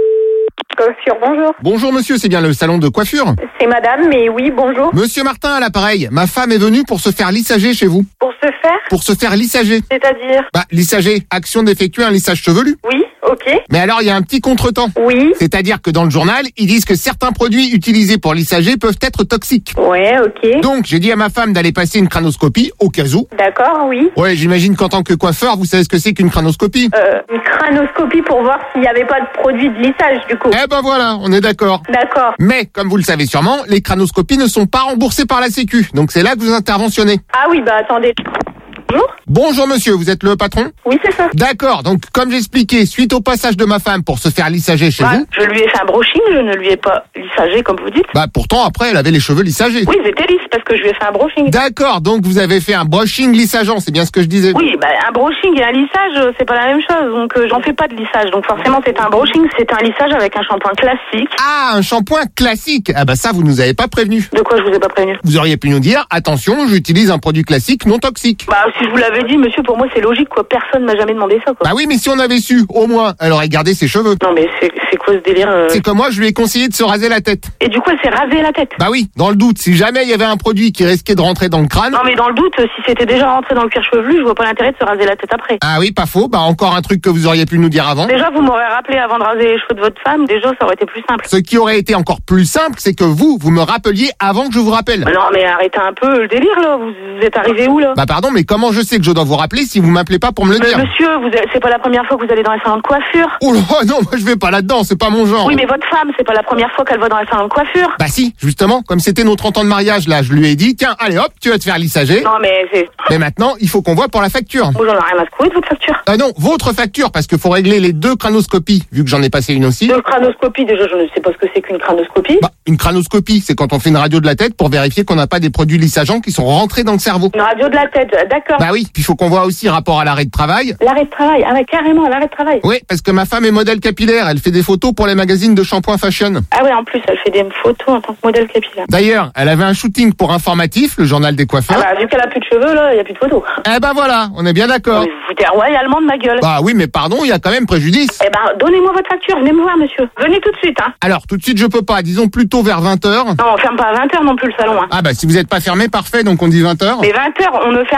Coiffure, bonjour. Bonjour monsieur, c'est bien le salon de coiffure? C'est madame, mais oui, bonjour. Monsieur Martin à l'appareil, ma femme est venue pour se faire lissager chez vous. Pour se faire? Pour se faire lissager. C'est-à-dire? Bah, lissager, action d'effectuer un lissage chevelu. Oui, ok. Mais alors, il y a un petit contretemps. Oui. C'est-à-dire que dans le journal, ils disent que certains produits utilisés pour lissager peuvent être toxiques. Ouais, ok. Donc, j'ai dit à ma femme d'aller passer une cranoscopie, au cas où. D'accord, oui. Ouais, j'imagine qu'en tant que coiffeur, vous savez ce que c'est qu'une cranoscopie? Euh, une cranoscopie pour voir s'il n'y avait pas de produit de lissage, du coup. Eh ben voilà, on est d'accord. D'accord. Mais, comme vous le savez sûrement, les cranoscopies ne sont pas remboursées par la Sécu. Donc c'est là que vous interventionnez. Ah oui, bah attendez. Bonjour. Bonjour monsieur, vous êtes le patron? Oui, c'est ça. D'accord, donc comme j'expliquais, suite au passage de ma femme pour se faire lissager chez bah, vous... Je lui ai fait un brushing, je ne lui ai pas lissagé comme vous dites. Bah pourtant après elle avait les cheveux lissagés. Oui, ils étaient lisses parce que je lui ai fait un brushing. D'accord, donc vous avez fait un brushing lissageant, c'est bien ce que je disais. Oui, bah un brushing et un lissage, c'est pas la même chose, donc euh, j'en fais pas de lissage, donc forcément c'est un brushing, c'est un lissage avec un shampoing classique. Ah, un shampoing classique. Ah bah ça vous nous avez pas prévenu. De quoi je vous ai pas prévenu? Vous auriez pu nous dire, attention, j'utilise un produit classique non toxique. Bah si je vous l'avais dit, monsieur, pour moi c'est logique quoi, personne m'a jamais demandé ça quoi. Bah oui, mais si on avait su, au moins, elle aurait gardé ses cheveux. Non mais c'est c'est quoi ce délire euh... C'est comme moi, je lui ai conseillé de se raser la tête. Et du coup elle s'est rasée la tête? Bah oui, dans le doute, si jamais il y avait un produit qui risquait de rentrer dans le crâne... Non mais dans le doute, si c'était déjà rentré dans le cuir chevelu, je vois pas l'intérêt de se raser la tête après. Ah oui, pas faux, bah encore un truc que vous auriez pu nous dire avant. Déjà vous m'aurez rappelé avant de raser les cheveux de votre femme, déjà ça aurait été plus simple. Ce qui aurait été encore plus simple, c'est que vous, vous me rappeliez avant que je vous rappelle. Bah non mais arrêtez un peu le délire là, vous êtes arrivé où là? Bah pardon, mais comment je sais que je dois vous rappeler si vous m'appelez pas pour me le mais dire? Monsieur, vous avez... c'est pas la première fois que vous allez dans un salon de coiffure. Oh là, non, moi je vais pas là-dedans, c'est pas mon genre. Oui mais votre femme, c'est pas la première fois qu'elle va dans un salon de coiffure. Bah si, justement, comme c'était nos trente ans de mariage là, je lui ai dit, tiens, allez hop, tu vas te faire lissager. Non mais c'est... Mais maintenant, il faut qu'on voit pour la facture. Moi j'en ai rien à secouer de votre facture. Ah non, votre facture, parce qu'il faut régler les deux cranoscopies, vu que j'en ai passé une aussi. Deux cranoscopies, déjà je ne sais pas ce que c'est qu'une cranoscopie. Bah, une cranoscopie, c'est quand on fait une radio de la tête pour vérifier qu'on n'a pas des produits lissageants qui sont rentrés dans le cerveau. Une radio de la tête, d'accord. Bah oui, puis il faut qu'on voit aussi rapport à l'arrêt de travail. L'arrêt de travail, ah ouais, carrément, l'arrêt de travail. Oui, parce que ma femme est modèle capillaire, elle fait des photos pour les magazines de shampoing fashion. Ah ouais, en plus, elle fait des photos en tant que modèle capillaire. D'ailleurs, elle avait un shooting pour Informatif, le journal des coiffeurs. Ah bah, vu qu'elle a plus de cheveux, là, il n'y a plus de photos. Eh ben voilà, on est bien d'accord. Vous vous foutez royalement de ma gueule. Bah oui, mais pardon, il y a quand même préjudice. Eh ben, donnez-moi votre facture, venez me voir, monsieur. Venez tout de suite, hein. Alors, tout de suite, je peux pas, disons plutôt vers vingt heures. Non, on ferme pas à vingt heures non plus le salon, hein. Ah bah, si vous êtes pas fermé, parfait, donc on dit vingt heures. Mais vingt heures, on ne ferme pas à vingt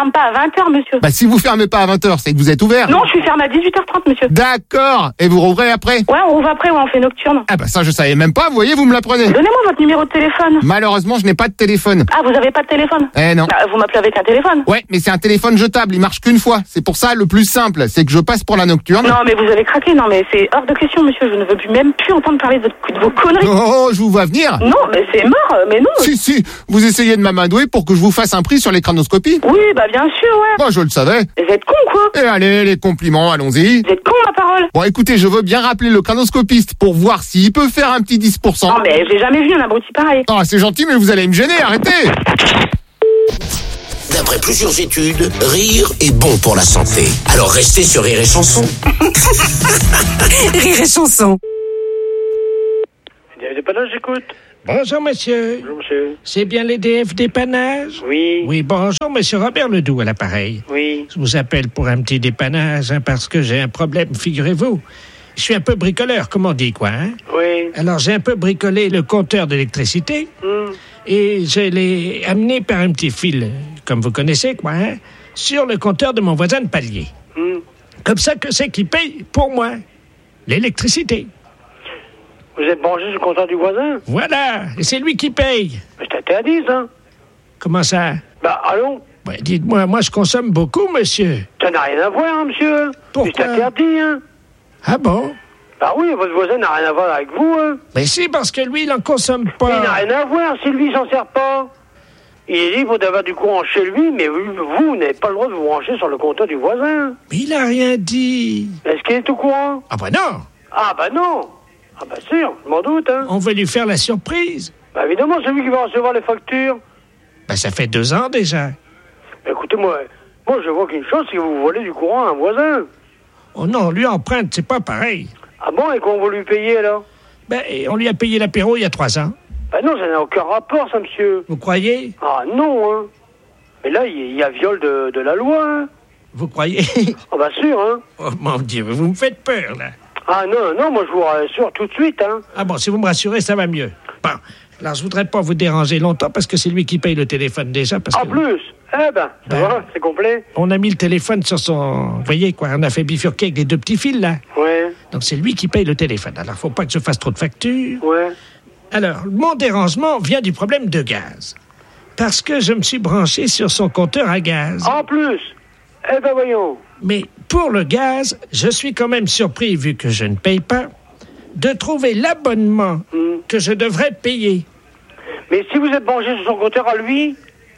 vingt heures, monsieur. Bah si vous fermez pas à vingt heures, c'est que vous êtes ouvert. Non, je suis fermée à dix-huit heures trente, monsieur. D'accord. Et vous rouvrez après? Ouais, on rouvre après, ouais, on fait nocturne. Ah bah ça je savais même pas, vous voyez, vous me l'apprenez. Donnez-moi votre numéro de téléphone. Malheureusement, je n'ai pas de téléphone. Ah, vous avez pas de téléphone? Eh non. Bah, vous m'appelez avec un téléphone? Ouais, mais c'est un téléphone jetable, il marche qu'une fois. C'est pour ça, le plus simple, c'est que je passe pour la nocturne. Non, mais vous avez craqué, non, mais c'est hors de question, monsieur. Je ne veux plus, même plus entendre parler de, votre, de vos conneries. Oh, je vous vois venir. Non, mais c'est mort, mais non. Si, si, vous essayez de m'amadouer pour que je vous fasse un prix sur les crânoscopies. Oui, bah bien sûr, ouais. Bah je le savais. Vous êtes con, quoi. Et allez, les compliments, allons-y. Vous êtes con, ma parole. Bon, écoutez, je veux bien rappeler le crânoscopiste pour voir s'il peut faire un petit dix pour cent. Non, mais j'ai jamais vu un abruti pareil. Ah, c'est gentil, mais vous allez me gêner, arrêtez. D'après plusieurs études, rire est bon pour la santé. Alors restez sur Rire et Chanson. Rire et Chanson. Dépannage, j'écoute. Bonjour, monsieur. Bonjour, monsieur. C'est bien les D F dépannage? Oui. Oui, bonjour, monsieur Robert Ledoux à l'appareil. Oui. Je vous appelle pour un petit dépannage, hein, parce que j'ai un problème, figurez-vous. Je suis un peu bricoleur, comme on dit, quoi, hein? Oui. Alors, j'ai un peu bricolé le compteur d'électricité, Mm. et je l'ai amené par un petit fil, comme vous connaissez, quoi, hein, sur le compteur de mon voisin de palier. Mm. Comme ça, que c'est qui paye pour moi l'électricité. Vous êtes branché sur le compteur du voisin? Voilà, et c'est lui qui paye. Mais c'est interdit, ça. Comment ça? Bah, allons. Ouais, dites-moi, moi, je consomme beaucoup, monsieur. Ça n'a rien à voir, hein, monsieur. Pourquoi? C'est interdit, hein. Ah bon? Bah oui, votre voisin n'a rien à voir avec vous, hein. Mais si, parce que lui, il en consomme Mais pas. il n'a rien à voir si lui, il s'en sert pas. Il est libre d'avoir du courant chez lui, mais vous, vous n'avez pas le droit de vous brancher sur le compteur du voisin. Mais il a rien dit. Est-ce qu'il est au courant? Ah bah non. Ah bah non. Ah bah sûr, je m'en doute, hein. On veut lui faire la surprise. Bah évidemment, c'est lui qui va recevoir les factures. Bah ça fait deux ans déjà. Bah, écoutez, moi, moi je vois qu'une chose, c'est que vous volez du courant à un voisin. Oh non, lui emprunte, c'est pas pareil. Ah bon, et qu'on va lui payer alors? Ben, on lui a payé l'apéro il y a trois ans. Bah non, ça n'a aucun rapport, ça, monsieur. Vous croyez? Ah non, hein. Mais là, il y a viol de, de la loi, hein. Vous croyez? Ah bah sûr, hein. Oh mon Dieu, vous me faites peur, là. Ah non, non, moi je vous rassure tout de suite, hein. Ah bon, si vous me rassurez, ça va mieux. Bon, alors je voudrais pas vous déranger longtemps parce que c'est lui qui paye le téléphone déjà. Parce En que... plus, eh ben, ça Ben. va, c'est complet. On a mis le téléphone sur son... Vous voyez, quoi, on a fait bifurquer avec les deux petits fils, là. Ouais, Donc c'est lui qui paye le téléphone. Alors, faut pas que je fasse trop de factures. ouais. Alors, mon dérangement vient du problème de gaz. Parce que je me suis branché sur son compteur à gaz. En plus, eh ben voyons. Mais pour le gaz, je suis quand même surpris, vu que je ne paye pas, de trouver l'abonnement que je devrais payer. Mais si vous êtes branché sur son compteur à lui,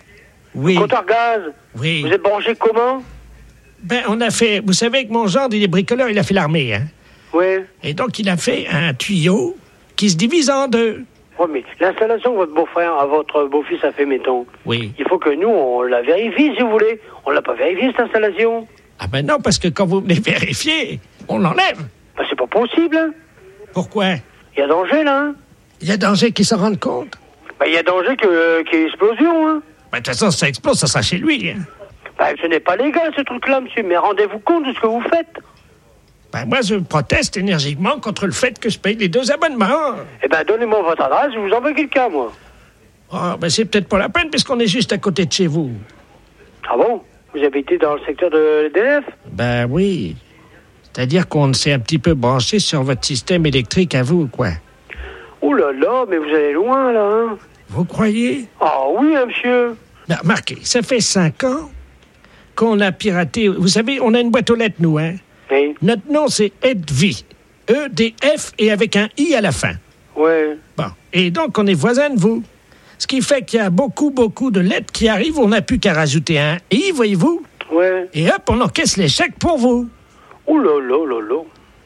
Oui. compteur gaz, Oui. vous êtes branché comment? Ben, on a fait... Vous savez que mon gendre, il est bricoleur, il a fait l'armée, hein. Ouais. Et donc, il a fait un tuyau qui se divise en deux. Ouais, mais l'installation que votre beau-frère, à votre beau-fils a fait, mettons, Oui. il faut que nous, on la vérifie, si vous voulez. On l'a pas vérifié, cette installation. Ah ben non, parce que quand vous venez vérifier, on l'enlève. Ben, c'est pas possible, hein. Pourquoi? Il y a danger, là, hein. Il y a danger qu'ils s'en rendent compte. Ben, il y a danger que, qu'il y ait explosion, hein. Ben, de toute façon, si ça explose, ça sera chez lui, hein. Ben, ce n'est pas légal, ce truc-là, monsieur, mais rendez-vous compte de ce que vous faites. Ben, moi, je proteste énergiquement contre le fait que je paye les deux abonnements. Eh ben, donnez-moi votre adresse, je vous envoie quelqu'un, moi. Ah, ben, c'est peut-être pas la peine, puisqu'on est juste à côté de chez vous. Ah bon? Vous habitez dans le secteur de l'E D F? Ben oui. C'est-à-dire qu'on s'est un petit peu branché sur votre système électrique à vous, quoi. Oh là là, mais vous allez loin, là, hein. Vous croyez? Ah oui, hein, monsieur. Ben, remarquez, ça fait cinq ans qu'on a piraté... Vous savez, on a une boîte aux lettres, nous, hein? Oui. Notre nom, c'est Edvi. E D F et avec un I à la fin. Ouais. Bon. Et donc, on est voisins de vous. Ce qui fait qu'il y a beaucoup, beaucoup de lettres qui arrivent. On n'a plus qu'à rajouter un I, voyez-vous. Ouais. Et hop, on encaisse les chèques pour vous. Oh là là là là.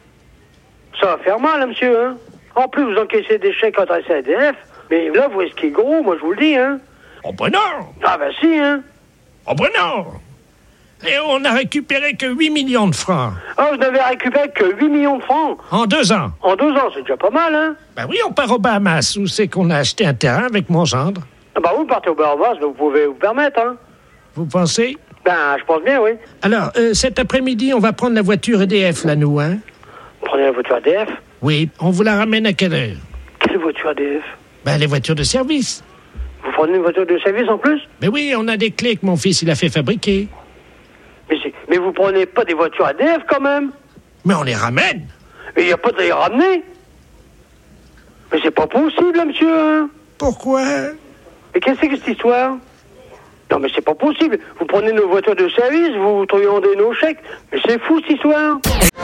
Ça va faire mal, hein, monsieur, hein. En plus, vous encaissez des chèques adressés à E D F. Mais là, vous risquez gros, moi, je vous le dis, hein. Oh ben non. Ah ben si, hein. Oh ben non. Et on n'a récupéré que huit millions de francs. Ah, vous n'avez récupéré que huit millions de francs. En deux ans. En deux ans, c'est déjà pas mal, hein. Ben oui, on part aux Bahamas, où c'est qu'on a acheté un terrain avec mon gendre. Ah bah vous partez au Bahamas, vous pouvez vous permettre, hein. Vous pensez? Ben, je pense bien, oui. Alors, euh, cet après-midi, on va prendre la voiture E D F, là, nous, hein? Prenez la voiture E D F. Oui, on vous la ramène à quelle heure? Quelle voiture E D F? Ben, les voitures de service. Vous prenez une voiture de service en plus? Ben oui, on a des clés que mon fils, il a fait fabriquer. Mais vous prenez pas des voitures A D F quand même? Mais on les ramène. Mais il n'y a pas de les ramener. Mais c'est pas possible, là, monsieur. Hein. Pourquoi? Mais qu'est-ce que c'est que cette histoire? Non, mais c'est pas possible. Vous prenez nos voitures de service, vous truandez nos chèques. Mais c'est fou, cette histoire.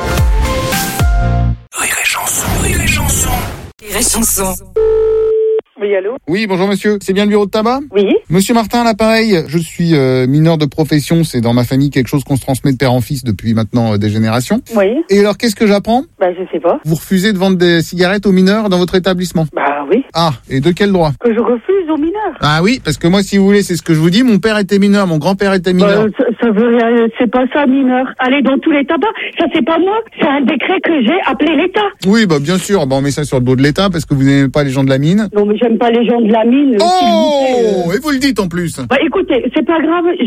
Rire et chanson, rire et chanson. Rire et chanson. Oui, allô? Oui, bonjour monsieur. C'est bien le bureau de tabac? Oui. Monsieur Martin, à l'appareil. Je suis euh, mineur de profession. C'est dans ma famille quelque chose qu'on se transmet de père en fils depuis maintenant euh, des générations. Oui. Et alors, qu'est-ce que j'apprends? Bah, je sais pas. Vous refusez de vendre des cigarettes aux mineurs dans votre établissement? Bah oui. Ah, et de quel droit? Que je refuse aux mineurs. Ah oui, parce que moi, si vous voulez, c'est ce que je vous dis. Mon père était mineur, mon grand-père était mineur. Bah, ça, ça veut rien, c'est pas ça, mineur. Allez dans tous les tabacs. Ça, c'est pas moi. C'est un décret que j'ai appelé l'État. Oui, bah bien sûr. Bah, on met ça sur le dos de l'État parce que vous n'aimez pas les gens de la mine. Non, mais j'aime pas les gens de la mine. Oh, et vous le dites en plus. Bah écoutez, c'est pas grave.